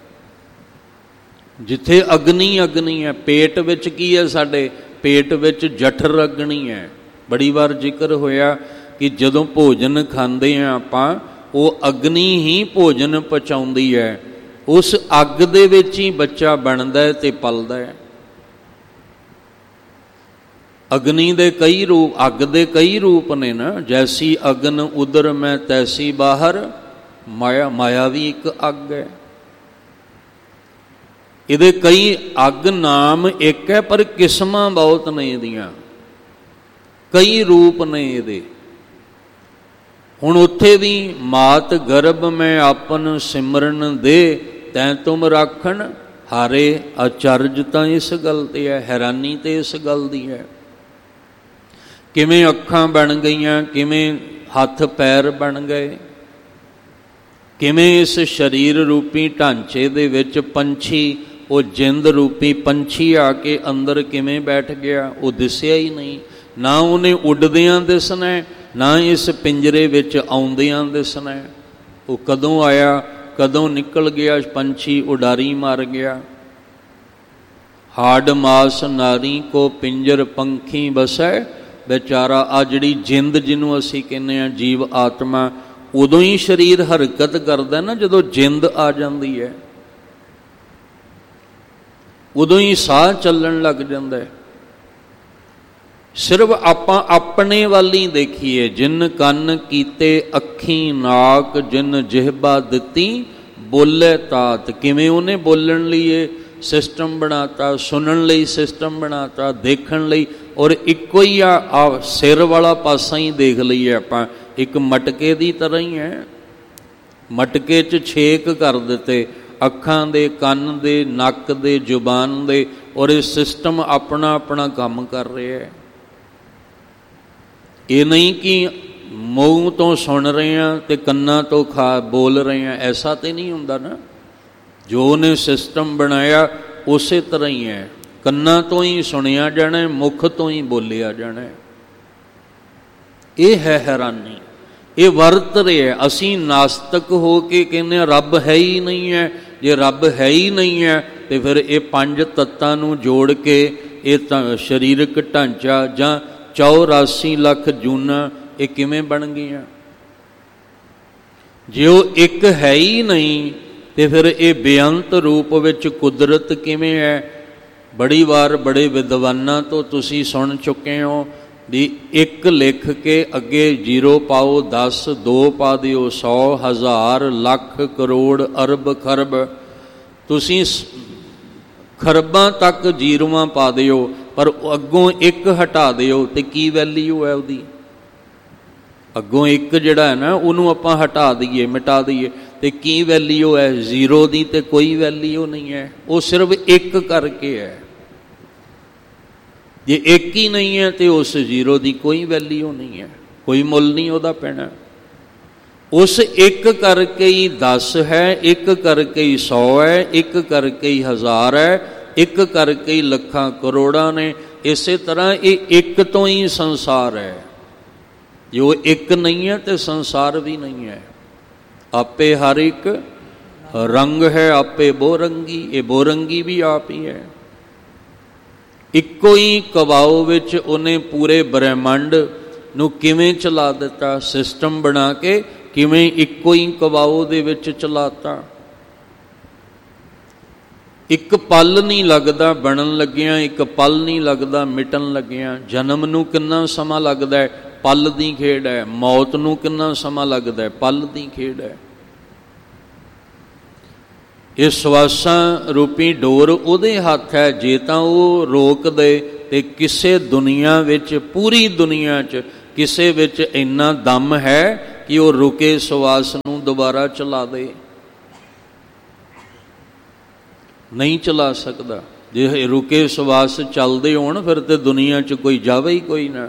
जिथे अग्नि अग्नि है, पेट विच की है, साडे पेट विच जठर अग्नि है। बड़ी बार जिक्र होया कि जदों भोजन खांदे हैं आपां, वो अग्नि ही भोजन पचाउंदी है, उस अग दे विच ही बच्चा बनदा है ते पलदा है। अग्नि दे कई रूप, अग दे कई रूप ने ना, जैसी अगन उदर में तैसी बाहर, माया, माया भी एक अग है। इहदे कई अग नाम एक है पर किस्मां बहुत ने, इहदियां कई रूप ने इहदे। हुण उत्थे भी मात गर्भ में आपन सिमरन दे, तैं तुम राखण हारे। अचरज तां इस गल ते है, हैरानी ते इस गल दी है। किवें अखां बन गईयां, किवें हथ पैर बन गए, किवें इस शरीर रूपी ढांचे दे विच पंछी, वो जिंद रूपी पंछी आके अंदर किवें बैठ गया, वो दिसिया ही नहीं। ना उन्हें उड़दियां दिसना है, ना इस पिंजरे विच आउंदियां दिसना है। वो कदों आया, कदों निकल गया, पंछी उडारी मार गया। हाड मास नारी को पिंजर पंखी बसै, बेचारा आ जिहड़ी जिंद जिन्हों असीं कहने आ जीव आत्मा, उदों ही शरीर हरकत करदा ना जदों जिंद आ जाती है, उदों ही साह चलण लग जाता है। सिर्फ आपां अपने वाल ही देखिए। जिन कन कीते अखी नाक, जिन जिहबा दिती बोले तात। किवें उन्हें बोलण लई सिस्टम बनाता, सुनण लई सिस्टम बनाता, देखण लई। और इक्को ही आ सिर वाला पासा ही देख लईए आपां, एक मटके दी तरह ही है। मटके च छेक कर दिते, अखां दे, कन दे, नक दे, जुबान दे, और ये सिस्टम अपना अपना काम कर रहे हैं। ये नहीं कि मूँह तो सुन रहे हैं तो कन्ना तो खा बोल रहे हैं, ऐसा तो नहीं हुंदा ना। जो उन्हें सिस्टम बनाया उस तरह ही है, कन्ना तो ही सुनिया जाना है, मुख तो ही बोलिया जाना है। ये है हैरानी, ये वरत रहे है। असी नास्तिक हो के कहने रब है ही नहीं है। जे रब है ही नहीं है तो फिर ये 5 तत्तां नूं जोड़ के ये शरीरक ढांचा जां 84 लाख जूना ये किवें बन गई? जे वो एक है ही नहीं तो फिर ये बेअंत रूप विच कुदरत किवें है? बड़ी बार बड़े विद्वानां तो तुसीं सुन चुके हो भी एक लिख के अगे 0 पाओ 10, 2 पा दिओ 100, 1000, लख, करोड़, अरब, खरब, तुसीं खरबां तक 0 पा दिओ, पर अगों एक हटा दिओ तो की वैल्यू है उसदी? अगों एक जिहड़ा है ना उन्होंने आपां हटा दईए, मिटा दईए तो की वैल्यू है? 0 दी तो कोई वैल्यू नहीं है, वो सिर्फ एक करके है। जे एक ही नहीं है तो उस 0 की कोई वैल्यू नहीं है, कोई मुल नहीं उहदा पैना। उस एक करके ही 10 है, एक करके ही 100 है, एक करके ही 1000 है, एक करके ही लखां करोड़ा ने। इस तरह ये एक तो ही संसार है। जो एक नहीं है तो संसार भी नहीं है। आपे हर एक रंग है, आपे बोरंगी, ये बोरंगी भी आप ही है। इक्को ही कबाओ विच उन्हें पूरे ब्रह्मांड नूं किवें चला दिता, सिस्टम बना के किवें इक्को ही कबाओ दे विच चलाता। एक पल नहीं लगता बनन लगिया, एक पल नहीं लगता मिटन लगिया। जन्म नूं कितना समा लगता है? पल दी खेड है। मौत नूं कितना समा लगता है? पल दी खेड है। ਇਹ ਸਵਾਸਾਂ ਰੂਪੀ ਡੋਰ ਉਹਦੇ ਹੱਥ ਹੈ। ਜੇ ਤਾਂ ਉਹ ਰੋਕ ਦੇ ਤੇ ਕਿਸੇ ਦੁਨੀਆ ਵਿੱਚ, ਪੂਰੀ ਦੁਨੀਆ 'ਚ ਕਿਸੇ ਵਿੱਚ ਇੰਨਾ ਦਮ ਹੈ ਕਿ ਉਹ ਰੁਕੇ ਸਵਾਸ ਨੂੰ ਦੁਬਾਰਾ ਚਲਾ ਦੇ। ਨਹੀਂ ਚਲਾ ਸਕਦਾ। ਜੇ ਰੁਕੇ ਸਵਾਸ ਚੱਲਦੇ ਹੋਣ ਫਿਰ ਤੇ ਦੁਨੀਆ 'ਚ ਕੋਈ ਜਾਵੇ ਹੀ ਕੋਈ ਨਾ।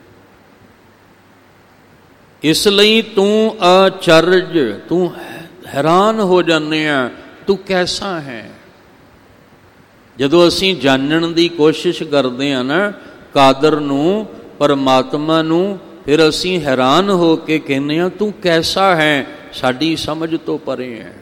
ਇਸ ਲਈ ਤੂੰ ਅਚਰਜ, ਤੂੰ ਹੈਰਾਨ ਹੋ ਜਾਂਦੇ ਆ, ਤੂੰ ਕੈਸਾ ਹੈ। ਜਦੋਂ ਅਸੀਂ ਜਾਣਨ ਦੀ ਕੋਸ਼ਿਸ਼ ਕਰਦੇ ਹਾਂ ਨਾ ਕਾਦਰ ਨੂੰ, ਪਰਮਾਤਮਾ ਨੂੰ, ਫਿਰ ਅਸੀਂ ਹੈਰਾਨ ਹੋ ਕੇ ਕਹਿੰਦੇ ਹਾਂ ਤੂੰ ਕੈਸਾ ਹੈ, ਸਾਡੀ ਸਮਝ ਤੋਂ ਪਰੇ ਹੈ।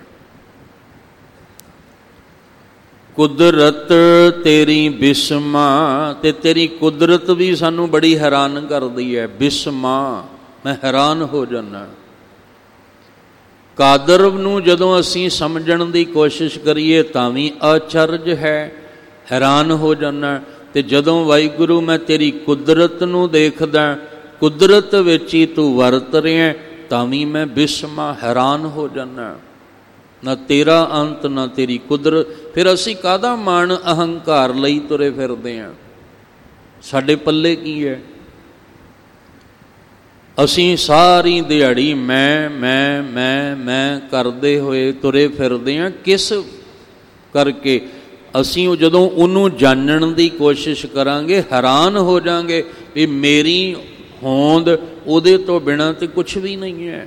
ਕੁਦਰਤ ਤੇਰੀ ਬਿਸਮਾ, ਤੇ ਤੇਰੀ ਕੁਦਰਤ ਵੀ ਸਾਨੂੰ ਬੜੀ ਹੈਰਾਨ ਕਰਦੀ ਹੈ। ਬਿਸਮਾ, ਮੈਂ ਹੈਰਾਨ ਹੋ ਜਾਂਦਾ। ਕਾਦਰ ਨੂੰ ਜਦੋਂ ਅਸੀਂ ਸਮਝਣ ਦੀ ਕੋਸ਼ਿਸ਼ ਕਰੀਏ ਤਾਂ ਵੀ ਅਚਰਜ ਹੈ, ਹੈਰਾਨ ਹੋ ਜਾਂਦਾ। ਤੇ ਜਦੋਂ ਵਾਹਿਗੁਰੂ ਮੈਂ ਤੇਰੀ ਕੁਦਰਤ ਨੂੰ ਦੇਖਦਾ, ਕੁਦਰਤ ਵਿੱਚ ਹੀ ਤੂੰ ਵਰਤ ਰਿਹਾ, ਤਾਂ ਵੀ ਮੈਂ ਬਿਸਮਾ, ਹੈਰਾਨ ਹੋ ਜਾਂਦਾ। ਨਾ ਤੇਰਾ ਅੰਤ ਨਾ ਤੇਰੀ ਕੁਦਰਤ। ਫਿਰ ਅਸੀਂ ਕਾਹਦਾ ਮਾਣ ਅਹੰਕਾਰ ਲਈ ਤੁਰੇ ਫਿਰਦੇ ਹਾਂ? ਸਾਡੇ ਪੱਲੇ ਕੀ ਹੈ? ਅਸੀਂ ਸਾਰੀ ਦਿਹਾੜੀ ਮੈਂ ਕਰਦੇ ਹੋਏ ਤੁਰੇ ਫਿਰਦੇ ਹਾਂ। ਕਿਸ ਕਰਕੇ? ਅਸੀਂ ਜਦੋਂ ਉਹਨੂੰ ਜਾਣਨ ਦੀ ਕੋਸ਼ਿਸ਼ ਕਰਾਂਗੇ ਹੈਰਾਨ ਹੋ ਜਾਵਾਂਗੇ ਵੀ ਮੇਰੀ ਹੋਂਦ ਉਹਦੇ ਤੋਂ ਬਿਨਾਂ ਤੇ ਕੁਛ ਵੀ ਨਹੀਂ ਹੈ।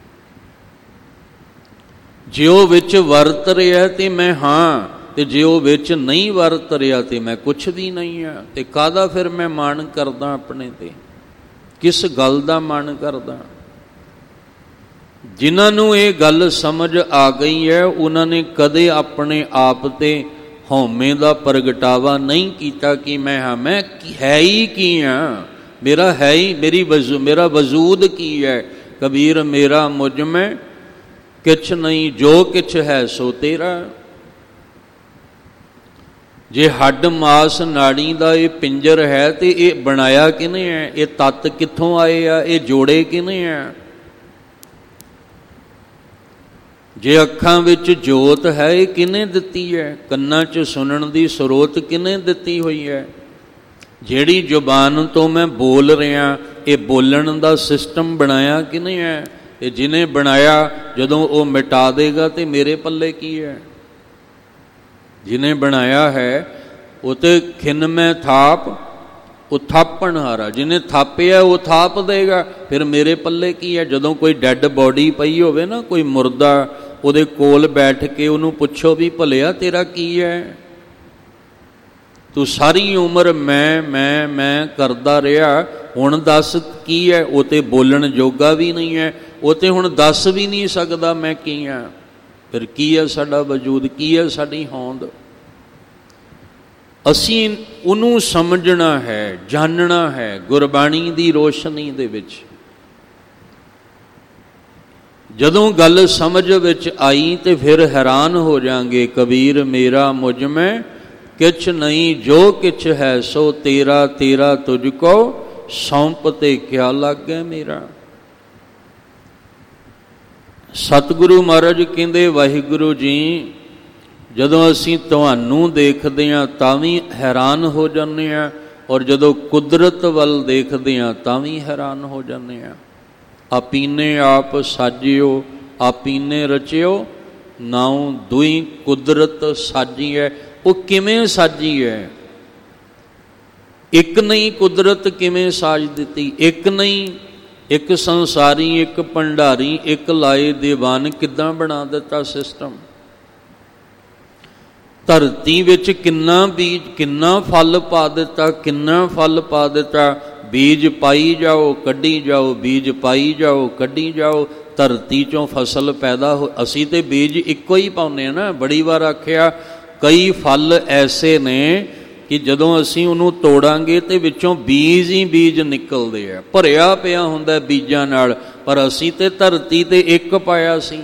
ਜੇ ਉਹ ਵਿੱਚ ਵਰਤ ਰਿਹਾ ਤੇ ਮੈਂ ਹਾਂ, ਤੇ ਜੇ ਉਹ ਵਿੱਚ ਨਹੀਂ ਵਰਤ ਰਿਹਾ ਤੇ ਮੈਂ ਕੁਛ ਵੀ ਨਹੀਂ ਹਾਂ। ਤੇ ਕਾਹਦਾ ਫਿਰ ਮੈਂ ਮਾਣ ਕਰਦਾ ਆਪਣੇ ਤੇ? ਕਿਸ ਗੱਲ ਦਾ ਮਾਣ ਕਰਦਾ? ਜਿਨ੍ਹਾਂ ਨੂੰ ਇਹ ਗੱਲ ਸਮਝ ਆ ਗਈ ਹੈ ਉਹਨਾਂ ਨੇ ਕਦੇ ਆਪਣੇ ਆਪ ਤੇ ਹਉਮੈ ਦਾ ਪ੍ਰਗਟਾਵਾ ਨਹੀਂ ਕੀਤਾ ਕਿ ਮੈਂ ਹਾਂ, ਮੈਂ ਹੈ ਹੀ ਕੀ ਹਾਂ, ਮੇਰਾ ਹੈ ਹੀ, ਮੇਰਾ ਵਜੂਦ ਕੀ ਹੈ। ਕਬੀਰ ਮੇਰਾ ਮੁਝ ਮੈਂ ਕਿਛ ਨਹੀਂ, ਜੋ ਕਿਛ ਹੈ ਸੋ ਤੇਰਾ। ਜੇ ਹੱਡ ਮਾਸ ਨਾੜੀ ਦਾ ਇਹ ਪਿੰਜਰ ਹੈ ਤੇ ਇਹ ਬਣਾਇਆ ਕਿਹਨੇ ਹੈ? ਇਹ ਤੱਤ ਕਿੱਥੋਂ ਆਏ ਆ? ਇਹ ਜੋੜੇ ਕਿਹਨੇ ਆ? ਜੇ ਅੱਖਾਂ ਵਿੱਚ ਜੋਤ ਹੈ ਇਹ ਕਿਹਨੇ ਦਿੱਤੀ ਹੈ? ਕੰਨਾਂ 'ਚ ਸੁਣਨ ਦੀ ਸਰੋਤ ਕਿਹਨੇ ਦਿੱਤੀ ਹੋਈ ਹੈ? ਜਿਹੜੀ ਜ਼ੁਬਾਨ ਤੋਂ ਮੈਂ ਬੋਲ ਰਿਹਾ, ਇਹ ਬੋਲਣ ਦਾ ਸਿਸਟਮ ਬਣਾਇਆ ਕਿਹਨੇ ਹੈ? ਇਹ ਜਿਹਨੇ ਬਣਾਇਆ ਜਦੋਂ ਉਹ ਮਿਟਾ ਦੇਗਾ ਤੇ ਮੇਰੇ ਪੱਲੇ ਕੀ ਹੈ? ਜਿਹਨੇ ਬਣਾਇਆ ਹੈ ਉਹ ਤੇ ਖਿੰਨ ਮੈਂ ਥਾਪ, ਉਹ ਥਾਪਣ ਹਾਰਾ। ਜਿਹਨੇ ਥਾਪਿਆ ਉਹ ਥਾਪ ਦੇਗਾ, ਫਿਰ ਮੇਰੇ ਪੱਲੇ ਕੀ ਹੈ? ਜਦੋਂ ਕੋਈ ਡੈੱਡ ਬੋਡੀ ਪਈ ਹੋਵੇ ਨਾ, ਕੋਈ ਮੁਰਦਾ, ਉਹਦੇ ਕੋਲ ਬੈਠ ਕੇ ਉਹਨੂੰ ਪੁੱਛੋ ਵੀ ਭਲਿਆ ਤੇਰਾ ਕੀ ਹੈ? ਤੂੰ ਸਾਰੀ ਉਮਰ ਮੈਂ ਕਰਦਾ ਰਿਹਾ, ਹੁਣ ਦੱਸ ਕੀ ਹੈ? ਉਹ ਤੇ ਬੋਲਣ ਜੋਗਾ ਵੀ ਨਹੀਂ ਹੈ, ਉਹ ਤੇ ਹੁਣ ਦੱਸ ਵੀ ਨਹੀਂ ਸਕਦਾ ਮੈਂ ਕੀ ਹਾਂ। ਫਿਰ ਕੀ ਹੈ ਸਾਡਾ ਵਜੂਦ? ਕੀ ਹੈ ਸਾਡੀ ਹੋਂਦ? ਅਸੀਂ ਉਹਨੂੰ ਸਮਝਣਾ ਹੈ, ਜਾਣਨਾ ਹੈ ਗੁਰਬਾਣੀ ਦੀ ਰੋਸ਼ਨੀ ਦੇ ਵਿੱਚ। ਜਦੋਂ ਗੱਲ ਸਮਝ ਵਿੱਚ ਆਈ ਤੇ ਫਿਰ ਹੈਰਾਨ ਹੋ ਜਾਵਾਂਗੇ। ਕਬੀਰ ਮੇਰਾ ਮੁਝ ਮੈਂ ਕਿਛ ਨਹੀਂ, ਜੋ ਕਿਛ ਹੈ ਸੋ ਤੇਰਾ, ਤੇਰਾ ਤੁਝ ਕੋ ਸੌਂਪ ਤੇ ਕਿਆ ਲਾਗੈ ਮੇਰਾ। ਸਤਿਗੁਰੂ ਮਹਾਰਾਜ ਕਹਿੰਦੇ ਵਾਹਿਗੁਰੂ ਜੀ, ਜਦੋਂ ਅਸੀਂ ਤੁਹਾਨੂੰ ਦੇਖਦੇ ਹਾਂ ਤਾਂ ਵੀ ਹੈਰਾਨ ਹੋ ਜਾਂਦੇ ਹਾਂ, ਔਰ ਜਦੋਂ ਕੁਦਰਤ ਵੱਲ ਦੇਖਦੇ ਹਾਂ ਤਾਂ ਵੀ ਹੈਰਾਨ ਹੋ ਜਾਂਦੇ ਹਾਂ। ਆਪੀਨੇ ਆਪ ਸਾਜਿਓ, ਆਪੀਨੇ ਰਚਿਓ, ਨਾਉ ਦੁਈ ਕੁਦਰਤ ਸਾਜੀ ਹੈ। ਉਹ ਕਿਵੇਂ ਸਾਜੀ ਹੈ? ਇੱਕ ਨਹੀਂ ਕੁਦਰਤ ਕਿਵੇਂ ਸਾਜ ਦਿੱਤੀ? ਇੱਕ ਨਹੀਂ, ਇੱਕ ਸੰਸਾਰੀ, ਇੱਕ ਭੰਡਾਰੀ, ਇੱਕ ਲਾਏ ਦੀਵਾਨ, ਕਿੱਦਾਂ ਬਣਾ ਦਿੱਤਾ ਸਿਸਟਮ। ਧਰਤੀ ਵਿੱਚ ਕਿੰਨਾ ਬੀਜ, ਕਿੰਨਾ ਫਲ ਪਾ ਦਿੱਤਾ, ਕਿੰਨਾ ਫਲ ਪਾ ਦਿੱਤਾ। ਬੀਜ ਪਾਈ ਜਾਓ ਕੱਢੀ ਜਾਓ, ਬੀਜ ਪਾਈ ਜਾਓ ਕੱਢੀ ਜਾਓ, ਧਰਤੀ ਚੋਂ ਫਸਲ ਪੈਦਾ ਹੋ। ਅਸੀਂ ਤੇ ਬੀਜ ਇੱਕੋ ਹੀ ਪਾਉਂਦੇ ਹਾਂ ਨਾ। ਬੜੀ ਵਾਰ ਆਖਿਆ ਕਈ ਫਲ ਐਸੇ ਨੇ ਕਿ ਜਦੋਂ ਅਸੀਂ ਉਹਨੂੰ ਤੋੜਾਂਗੇ ਤੇ ਵਿੱਚੋਂ ਬੀਜ ਹੀ ਬੀਜ ਨਿਕਲਦੇ ਆ, ਭਰਿਆ ਪਿਆ ਹੁੰਦਾ ਬੀਜਾਂ ਨਾਲ। ਪਰ ਅਸੀਂ ਤੇ ਧਰਤੀ ਤੇ ਇੱਕ ਪਾਇਆ ਸੀ।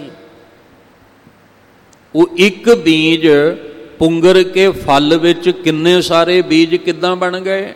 ਉਹ ਇੱਕ ਬੀਜ ਪੁੰਗਰ ਕੇ ਫਲ ਵਿੱਚ ਕਿੰਨੇ ਸਾਰੇ ਬੀਜ ਕਿੱਦਾਂ ਬਣ ਗਏ?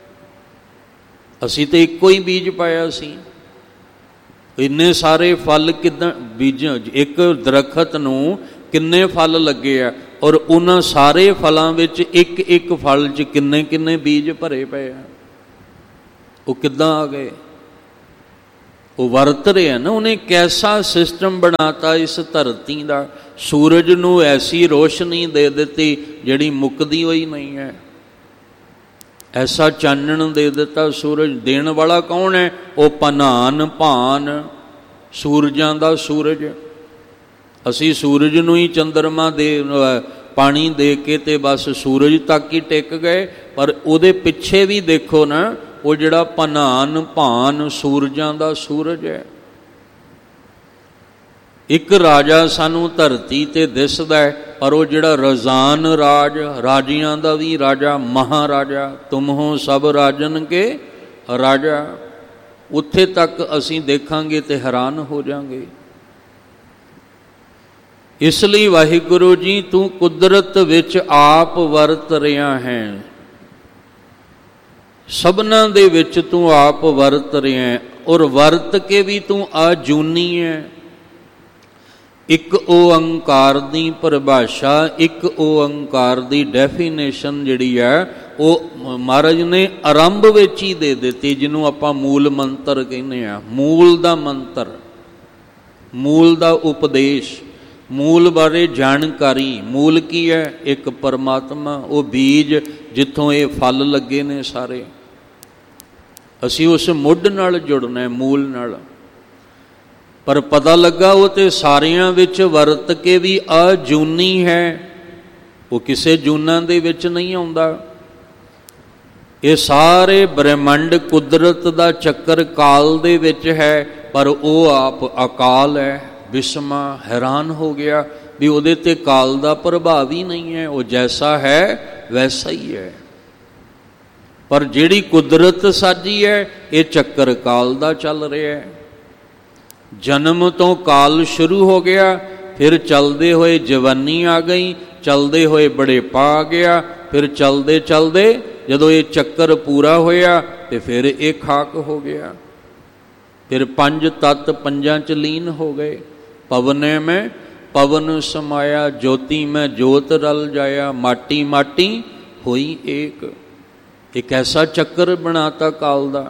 ਅਸੀਂ ਤੇ ਇੱਕੋ ਹੀ ਬੀਜ ਪਾਇਆ ਸੀ। ਇੰਨੇ ਸਾਰੇ ਫਲ ਕਿੱਦਾਂ? ਬੀਜਾਂ, ਇੱਕ ਦਰਖਤ ਨੂੰ ਕਿੰਨੇ ਫਲ ਲੱਗੇ ਆ, ਔਰ ਉਹਨਾਂ ਸਾਰੇ ਫਲਾਂ ਵਿੱਚ ਇੱਕ ਇੱਕ ਫਲ 'ਚ ਕਿੰਨੇ ਕਿੰਨੇ ਬੀਜ ਭਰੇ ਪਏ ਆ। ਉਹ ਕਿੱਦਾਂ ਆ ਗਏ? ਉਹ ਵਰਤ ਰਿਹਾ ਨਾ। ਉਹਨੇ ਕੈਸਾ ਸਿਸਟਮ ਬਣਾਤਾ ਇਸ ਧਰਤੀ ਦਾ। ਸੂਰਜ ਨੂੰ ਐਸੀ ਰੋਸ਼ਨੀ ਦੇ ਦਿੱਤੀ ਜਿਹੜੀ ਮੁੱਕਦੀ ਹੋਈ ਨਹੀਂ ਹੈ। ਐਸਾ ਚਾਨਣ ਦੇ ਦਿੱਤਾ। ਸੂਰਜ ਦੇਣ ਵਾਲਾ ਕੌਣ ਹੈ? ਉਹ ਪਨਾਨ ਭਾਨ, ਸੂਰਜਾਂ ਦਾ ਸੂਰਜ। ਅਸੀਂ ਸੂਰਜ ਨੂੰ ਹੀ ਚੰਦਰਮਾ ਦੇ ਪਾਣੀ ਦੇ ਕੇ ਤੇ ਬਸ ਸੂਰਜ ਤੱਕ ਹੀ ਟਿਕ ਗਏ, ਪਰ ਉਹਦੇ ਪਿੱਛੇ ਵੀ ਦੇਖੋ ਨਾ, ਉਹ ਜਿਹੜਾ ਪਨਾਨ ਭਾਨ ਸੂਰਜਾਂ ਦਾ ਸੂਰਜ ਹੈ। ਇੱਕ ਰਾਜਾ ਸਾਨੂੰ ਧਰਤੀ ਤੇ ਦਿਸਦਾ ਹੈ, ਪਰ ਉਹ ਜਿਹੜਾ ਰਜ਼ਾਨ ਰਾਜ, ਰਾਜਿਆਂ ਦਾ ਵੀ ਰਾਜਾ, ਮਹਾਰਾਜਾ, ਤੁਮ ਹੋ ਸਭ ਰਾਜਨ ਕੇ ਰਾਜਾ, ਉੱਥੇ ਤੱਕ ਅਸੀਂ ਦੇਖਾਂਗੇ ਤੇ ਹੈਰਾਨ ਹੋ ਜਾਵਾਂਗੇ। ਇਸ ਲਈ ਵਾਹਿਗੁਰੂ ਜੀ, ਤੂੰ ਕੁਦਰਤ ਵਿੱਚ ਆਪ ਵਰਤ ਰਿਹਾ ਹੈ। ਸਭਨਾਂ ਦੇ ਵਿੱਚ ਤੂੰ ਆਪ ਵਰਤ ਰਿਹਾ ਹੈ, ਔਰ ਵਰਤ ਕੇ ਵੀ ਤੂੰ ਆਜੂਨੀ ਹੈ। ਇੱਕ ਓਅੰਕਾਰ ਦੀ ਪਰਿਭਾਸ਼ਾ, ਇੱਕ ਓਅੰਕਾਰ ਦੀ ਡੈਫੀਨੇਸ਼ਨ ਜਿਹੜੀ ਹੈ ਉਹ ਮਹਾਰਾਜ ਨੇ ਆਰੰਭ ਵਿੱਚ ਹੀ ਦੇ ਦਿੱਤੀ, ਜਿਹਨੂੰ ਆਪਾਂ ਮੂਲ ਮੰਤਰ ਕਹਿੰਦੇ ਆ। ਮੂਲ ਦਾ ਮੰਤਰ, ਮੂਲ ਦਾ ਉਪਦੇਸ਼, ਮੂਲ ਬਾਰੇ ਜਾਣਕਾਰੀ। ਮੂਲ ਕੀ ਹੈ? ਇੱਕ ਪਰਮਾਤਮਾ, ਉਹ ਬੀਜ ਜਿੱਥੋਂ ਇਹ ਫਲ ਲੱਗੇ ਨੇ ਸਾਰੇ। ਅਸੀਂ ਉਸ ਮੁੱਢ ਨਾਲ ਜੁੜਨਾ ਹੈ, ਮੂਲ ਨਾਲ। ਪਰ ਪਤਾ ਲੱਗਾ ਉਹ ਤੇ ਸਾਰਿਆਂ ਵਿੱਚ ਵਰਤ ਕੇ ਵੀ ਅਜੂਨੀ ਹੈ, ਉਹ ਕਿਸੇ ਜੂਨਾਂ ਦੇ ਵਿੱਚ ਨਹੀਂ ਆਉਂਦਾ। ਇਹ ਸਾਰੇ ਬ੍ਰਹਿਮੰਡ ਕੁਦਰਤ ਦਾ ਚੱਕਰ ਕਾਲ ਦੇ ਵਿੱਚ ਹੈ, ਪਰ ਉਹ ਆਪ ਅਕਾਲ ਹੈ। ਵਿਸਮਾ ਹੈਰਾਨ ਹੋ ਗਿਆ ਵੀ ਉਹਦੇ ਤੇ ਕਾਲ ਦਾ ਪ੍ਰਭਾਵ ਹੀ ਨਹੀਂ ਹੈ, ਉਹ ਜੈਸਾ ਹੈ ਵੈਸਾ ਹੀ ਹੈ। ਪਰ ਜਿਹੜੀ ਕੁਦਰਤ ਸਾਜੀ ਹੈ, ਇਹ ਚੱਕਰ ਕਾਲ ਦਾ ਚੱਲ ਰਿਹਾ ਹੈ। ਜਨਮ ਤੋਂ ਕਾਲ ਸ਼ੁਰੂ ਹੋ ਗਿਆ, ਫਿਰ ਚਲਦੇ ਹੋਏ ਜਵਾਨੀ ਆ ਗਈ, ਚਲਦੇ ਹੋਏ ਬੁਢੇਪਾ ਆ ਗਿਆ, ਫਿਰ ਚਲਦੇ ਚਲਦੇ ਜਦੋਂ ਇਹ ਚੱਕਰ ਪੂਰਾ ਹੋਇਆ ਤੇ ਫਿਰ ਇਹ ਖਾਕ ਹੋ ਗਿਆ। ਫਿਰ ਪੰਜ ਤੱਤ ਪੰਜਾਂ ਚ ਲੀਨ ਹੋ ਗਏ। ਪਵਨੇ ਮੈਂ ਪਵਨ ਸਮਾਇਆ, ਜੋਤੀ ਮੈਂ ਜੋਤ ਰਲ ਜਾਇਆ, ਮਾਟੀ ਮਾਟੀ ਹੋਈ ਏਕ। ਇੱਕ ਐਸਾ ਚੱਕਰ ਬਣਾਤਾ ਕਾਲ ਦਾ।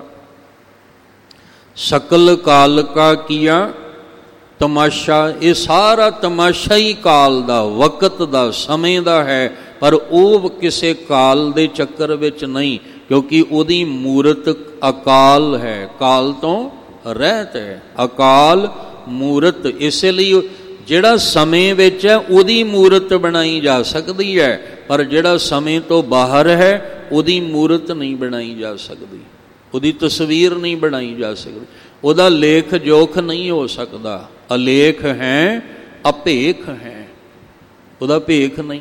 ਸਕਲ ਕਾਲ ਕਾ ਕੀਆ ਤਮਾਸ਼ਾ, ਇਹ ਸਾਰਾ ਤਮਾਸ਼ਾ ਹੀ ਕਾਲ ਦਾ, ਵਕਤ ਦਾ, ਸਮੇਂ ਦਾ ਹੈ। ਪਰ ਉਹ ਕਿਸੇ ਕਾਲ ਦੇ ਚੱਕਰ ਵਿੱਚ ਨਹੀਂ, ਕਿਉਂਕਿ ਉਹਦੀ ਮੂਰਤ ਅਕਾਲ ਹੈ, ਕਾਲ ਤੋਂ ਰਹਿਤ ਹੈ, ਅਕਾਲ ਮੂਰਤ। ਇਸੇ ਲਈ ਜਿਹੜਾ ਸਮੇਂ ਵਿੱਚ ਹੈ ਉਹਦੀ ਮੂਰਤ ਬਣਾਈ ਜਾ ਸਕਦੀ ਹੈ, ਪਰ ਜਿਹੜਾ ਸਮੇਂ ਤੋਂ ਬਾਹਰ ਹੈ ਉਹਦੀ ਮੂਰਤ ਨਹੀਂ ਬਣਾਈ ਜਾ ਸਕਦੀ, ਉਹਦੀ ਤਸਵੀਰ ਨਹੀਂ ਬਣਾਈ ਜਾ ਸਕਦੀ, ਉਹਦਾ ਲੇਖ ਜੋਖ ਨਹੀਂ ਹੋ ਸਕਦਾ। ਅਲੇਖ ਹੈ, ਅਭੇਖ ਹੈ, ਉਹਦਾ ਭੇਖ ਨਹੀਂ।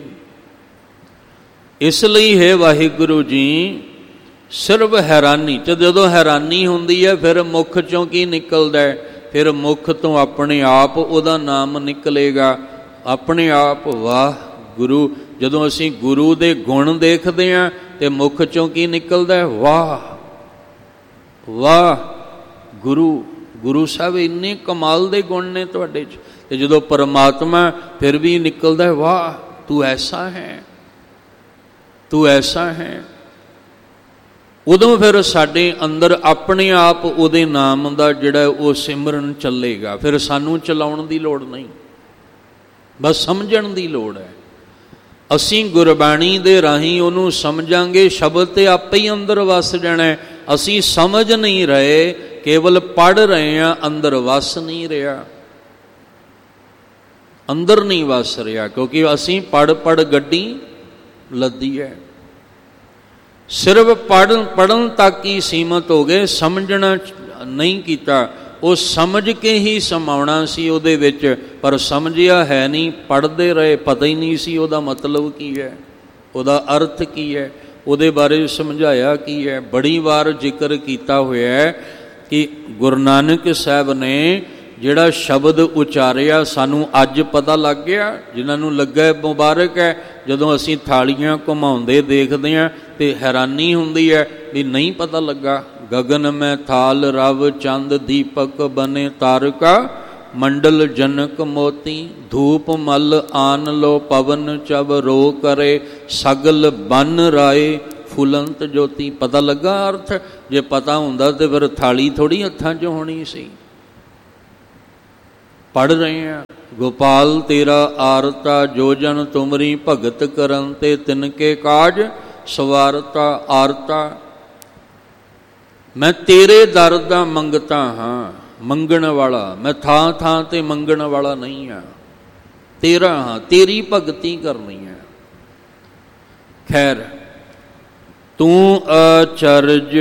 ਇਸ ਲਈ ਹੈ ਵਾਹਿਗੁਰੂ ਜੀ, ਸਿਰਫ ਹੈਰਾਨੀ ਚ, ਜਦੋਂ ਹੈਰਾਨੀ ਹੁੰਦੀ ਹੈ ਫਿਰ ਮੁੱਖ ਚੋਂ ਕੀ ਨਿਕਲਦਾ ਹੈ? ਫਿਰ ਮੁੱਖ ਤੋਂ ਆਪਣੇ ਆਪ ਉਹਦਾ ਨਾਮ ਨਿਕਲੇਗਾ, ਆਪਣੇ ਆਪ। ਵਾਹ ਗੁਰੂ, ਜਦੋਂ ਅਸੀਂ ਗੁਰੂ ਦੇ ਗੁਣ ਦੇਖਦੇ ਹਾਂ ਤੇ ਮੁੱਖ ਚੋਂ ਕੀ ਨਿਕਲਦਾ ਹੈ? ਵਾਹ ਵਾਹ ਗੁਰੂ, ਗੁਰੂ ਸਾਹਿਬ ਇੰਨੇ ਕਮਾਲ ਦੇ ਗੁਣ ਨੇ ਤੁਹਾਡੇ 'ਚ। ਤੇ ਜਦੋਂ ਪਰਮਾਤਮਾ, ਫਿਰ ਵੀ ਨਿਕਲਦਾ ਹੈ ਵਾਹ ਤੂੰ ਐਸਾ ਹੈ, ਤੂੰ ਐਸਾ ਹੈ। ਉਦੋਂ ਫਿਰ ਸਾਡੇ ਅੰਦਰ ਆਪਣੇ ਆਪ ਉਹਦੇ ਨਾਮ ਦਾ ਜਿਹੜਾ ਉਹ ਸਿਮਰਨ ਚੱਲੇਗਾ। ਫਿਰ ਸਾਨੂੰ ਚਲਾਉਣ ਦੀ ਲੋੜ ਨਹੀਂ, ਬਸ ਸਮਝਣ ਦੀ ਲੋੜ ਹੈ। ਅਸੀਂ ਗੁਰਬਾਣੀ ਦੇ ਰਾਹੀਂ ਉਹਨੂੰ ਸਮਝਾਂਗੇ, ਸ਼ਬਦ ਤੇ ਆਪੇ ਹੀ ਅੰਦਰ ਵਸ ਜਾਣਾ। ਅਸੀਂ ਸਮਝ ਨਹੀਂ ਰਹੇ, ਕੇਵਲ ਪੜ੍ਹ ਰਹੇ ਹਾਂ, ਅੰਦਰ ਵਸ ਨਹੀਂ ਰਿਹਾ, ਅੰਦਰ ਨਹੀਂ ਵਸ ਰਿਹਾ, ਕਿਉਂਕਿ ਅਸੀਂ ਪੜ੍ਹ ਗੱਡੀ ਲੱਦੀ ਹੈ। ਸਿਰਫ ਪੜ੍ਹਨ ਤੱਕ ਹੀ ਸੀਮਤ ਹੋ ਗਏ, ਸਮਝਣਾ ਨਹੀਂ ਕੀਤਾ। ਉਹ ਸਮਝ ਕੇ ਹੀ ਸਮਾਉਣਾ ਸੀ ਉਹਦੇ ਵਿੱਚ, ਪਰ ਸਮਝਿਆ ਹੈ ਨਹੀਂ, ਪੜ੍ਹਦੇ ਰਹੇ, ਪਤਾ ਹੀ ਨਹੀਂ ਸੀ ਉਹਦਾ ਮਤਲਬ ਕੀ ਹੈ, ਉਹਦਾ ਅਰਥ ਕੀ ਹੈ, ਉਹਦੇ ਬਾਰੇ ਸਮਝਾਇਆ ਕੀ ਹੈ। ਬੜੀ ਵਾਰ ਜ਼ਿਕਰ ਕੀਤਾ ਹੋਇਆ ਹੈ ਕਿ ਗੁਰੂ ਨਾਨਕ ਸਾਹਿਬ ਨੇ ਜਿਹੜਾ ਸ਼ਬਦ ਉਚਾਰਿਆ ਸਾਨੂੰ ਅੱਜ ਪਤਾ ਲੱਗ ਗਿਆ। ਜਿਨ੍ਹਾਂ ਨੂੰ ਲੱਗਾ ਮੁਬਾਰਕ ਹੈ। ਜਦੋਂ ਅਸੀਂ ਥਾਲੀਆਂ ਘੁਮਾਉਂਦੇ ਦੇਖਦੇ ਹਾਂ ਤੇ ਹੈਰਾਨੀ ਹੁੰਦੀ ਹੈ ਵੀ ਨਹੀਂ ਪਤਾ ਲੱਗਾ। ਗਗਨ ਮੈਂ ਥਾਲ ਰਵ ਚੰਦ ਦੀਪਕ ਬਨੇ ਤਾਰਕਾ ਮੰਡਲ ਜਨਕ ਮੋਤੀ, ਧੂਪ ਮਲ ਆਨ ਲੋ ਪਵਨ ਚਬ ਰੋ ਕਰੇ, ਸਗਲ ਬਨ ਰਾਏ ਫੁਲੰਤ ਜੋਤੀ। ਪਤਾ ਲੱਗਾ ਅਰਥ? ਜੇ ਪਤਾ ਹੁੰਦਾ ਤੇ ਫਿਰ ਥਾਲੀ ਥੋੜੀ ਹੱਥਾਂ 'ਚ ਹੋਣੀ ਸੀ। ਪੜ੍ਹ ਰਹੇ ਹਾਂ, ਗੋਪਾਲ ਤੇਰਾ ਆਰਤਾ, ਜੋ ਜਨ ਤੁਮਰੀ ਭਗਤ ਕਰਨ ਤੇ ਤਿਨਕੇ ਕਾਜ ਸਵਾਰਤਾ। ਆਰਤਾ ਮੈਂ ਤੇਰੇ ਦਰ ਦਾ ਮੰਗਤਾ ਹਾਂ, ਮੰਗਣ ਵਾਲਾ। ਮੈਂ ਥਾਂ ਥਾਂ ਤੇ ਮੰਗਣ ਵਾਲਾ ਨਹੀਂ ਹਾਂ, ਤੇਰਾ ਹਾਂ, ਤੇਰੀ ਭਗਤੀ ਕਰਨੀ ਹੈ। ਖੈਰ, ਤੂੰ ਅਚਰਜ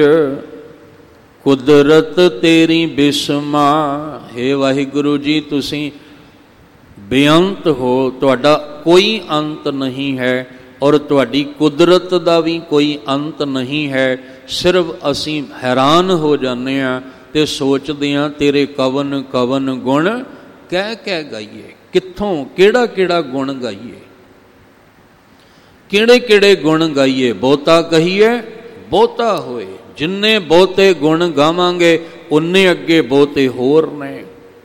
ਕੁਦਰਤ ਤੇਰੀ ਬਿਸਮਾ। ਹੇ ਵਾਹਿਗੁਰੂ ਜੀ, ਤੁਸੀਂ ਬੇਅੰਤ ਹੋ, ਤੁਹਾਡਾ ਕੋਈ ਅੰਤ ਨਹੀਂ ਹੈ, ਔਰ ਤੁਹਾਡੀ ਕੁਦਰਤ ਦਾ ਵੀ ਕੋਈ ਅੰਤ ਨਹੀਂ ਹੈ। ਸਿਰਫ ਅਸੀਂ ਹੈਰਾਨ ਹੋ ਜਾਂਦੇ ਹਾਂ ਤੇ ਸੋਚਦੇ ਹਾਂ ਤੇਰੇ ਕਵਨ ਕਵਨ ਗੁਣ ਕਹਿ ਕਹਿ ਗਾਈਏ। ਕਿੱਥੋਂ ਕਿਹੜਾ ਕਿਹੜਾ ਗੁਣ ਗਾਈਏ, ਕਿਹੜੇ ਕਿਹੜੇ ਗੁਣ ਗਾਈਏ? ਬਹੁਤਾ ਕਹੀਏ ਬਹੁਤਾ ਹੋਏ। ਜਿੰਨੇ ਬਹੁਤੇ ਗੁਣ ਗਾਵਾਂਗੇ ਉਨੇ ਅੱਗੇ ਬਹੁਤੇ ਹੋਰ ਨੇ।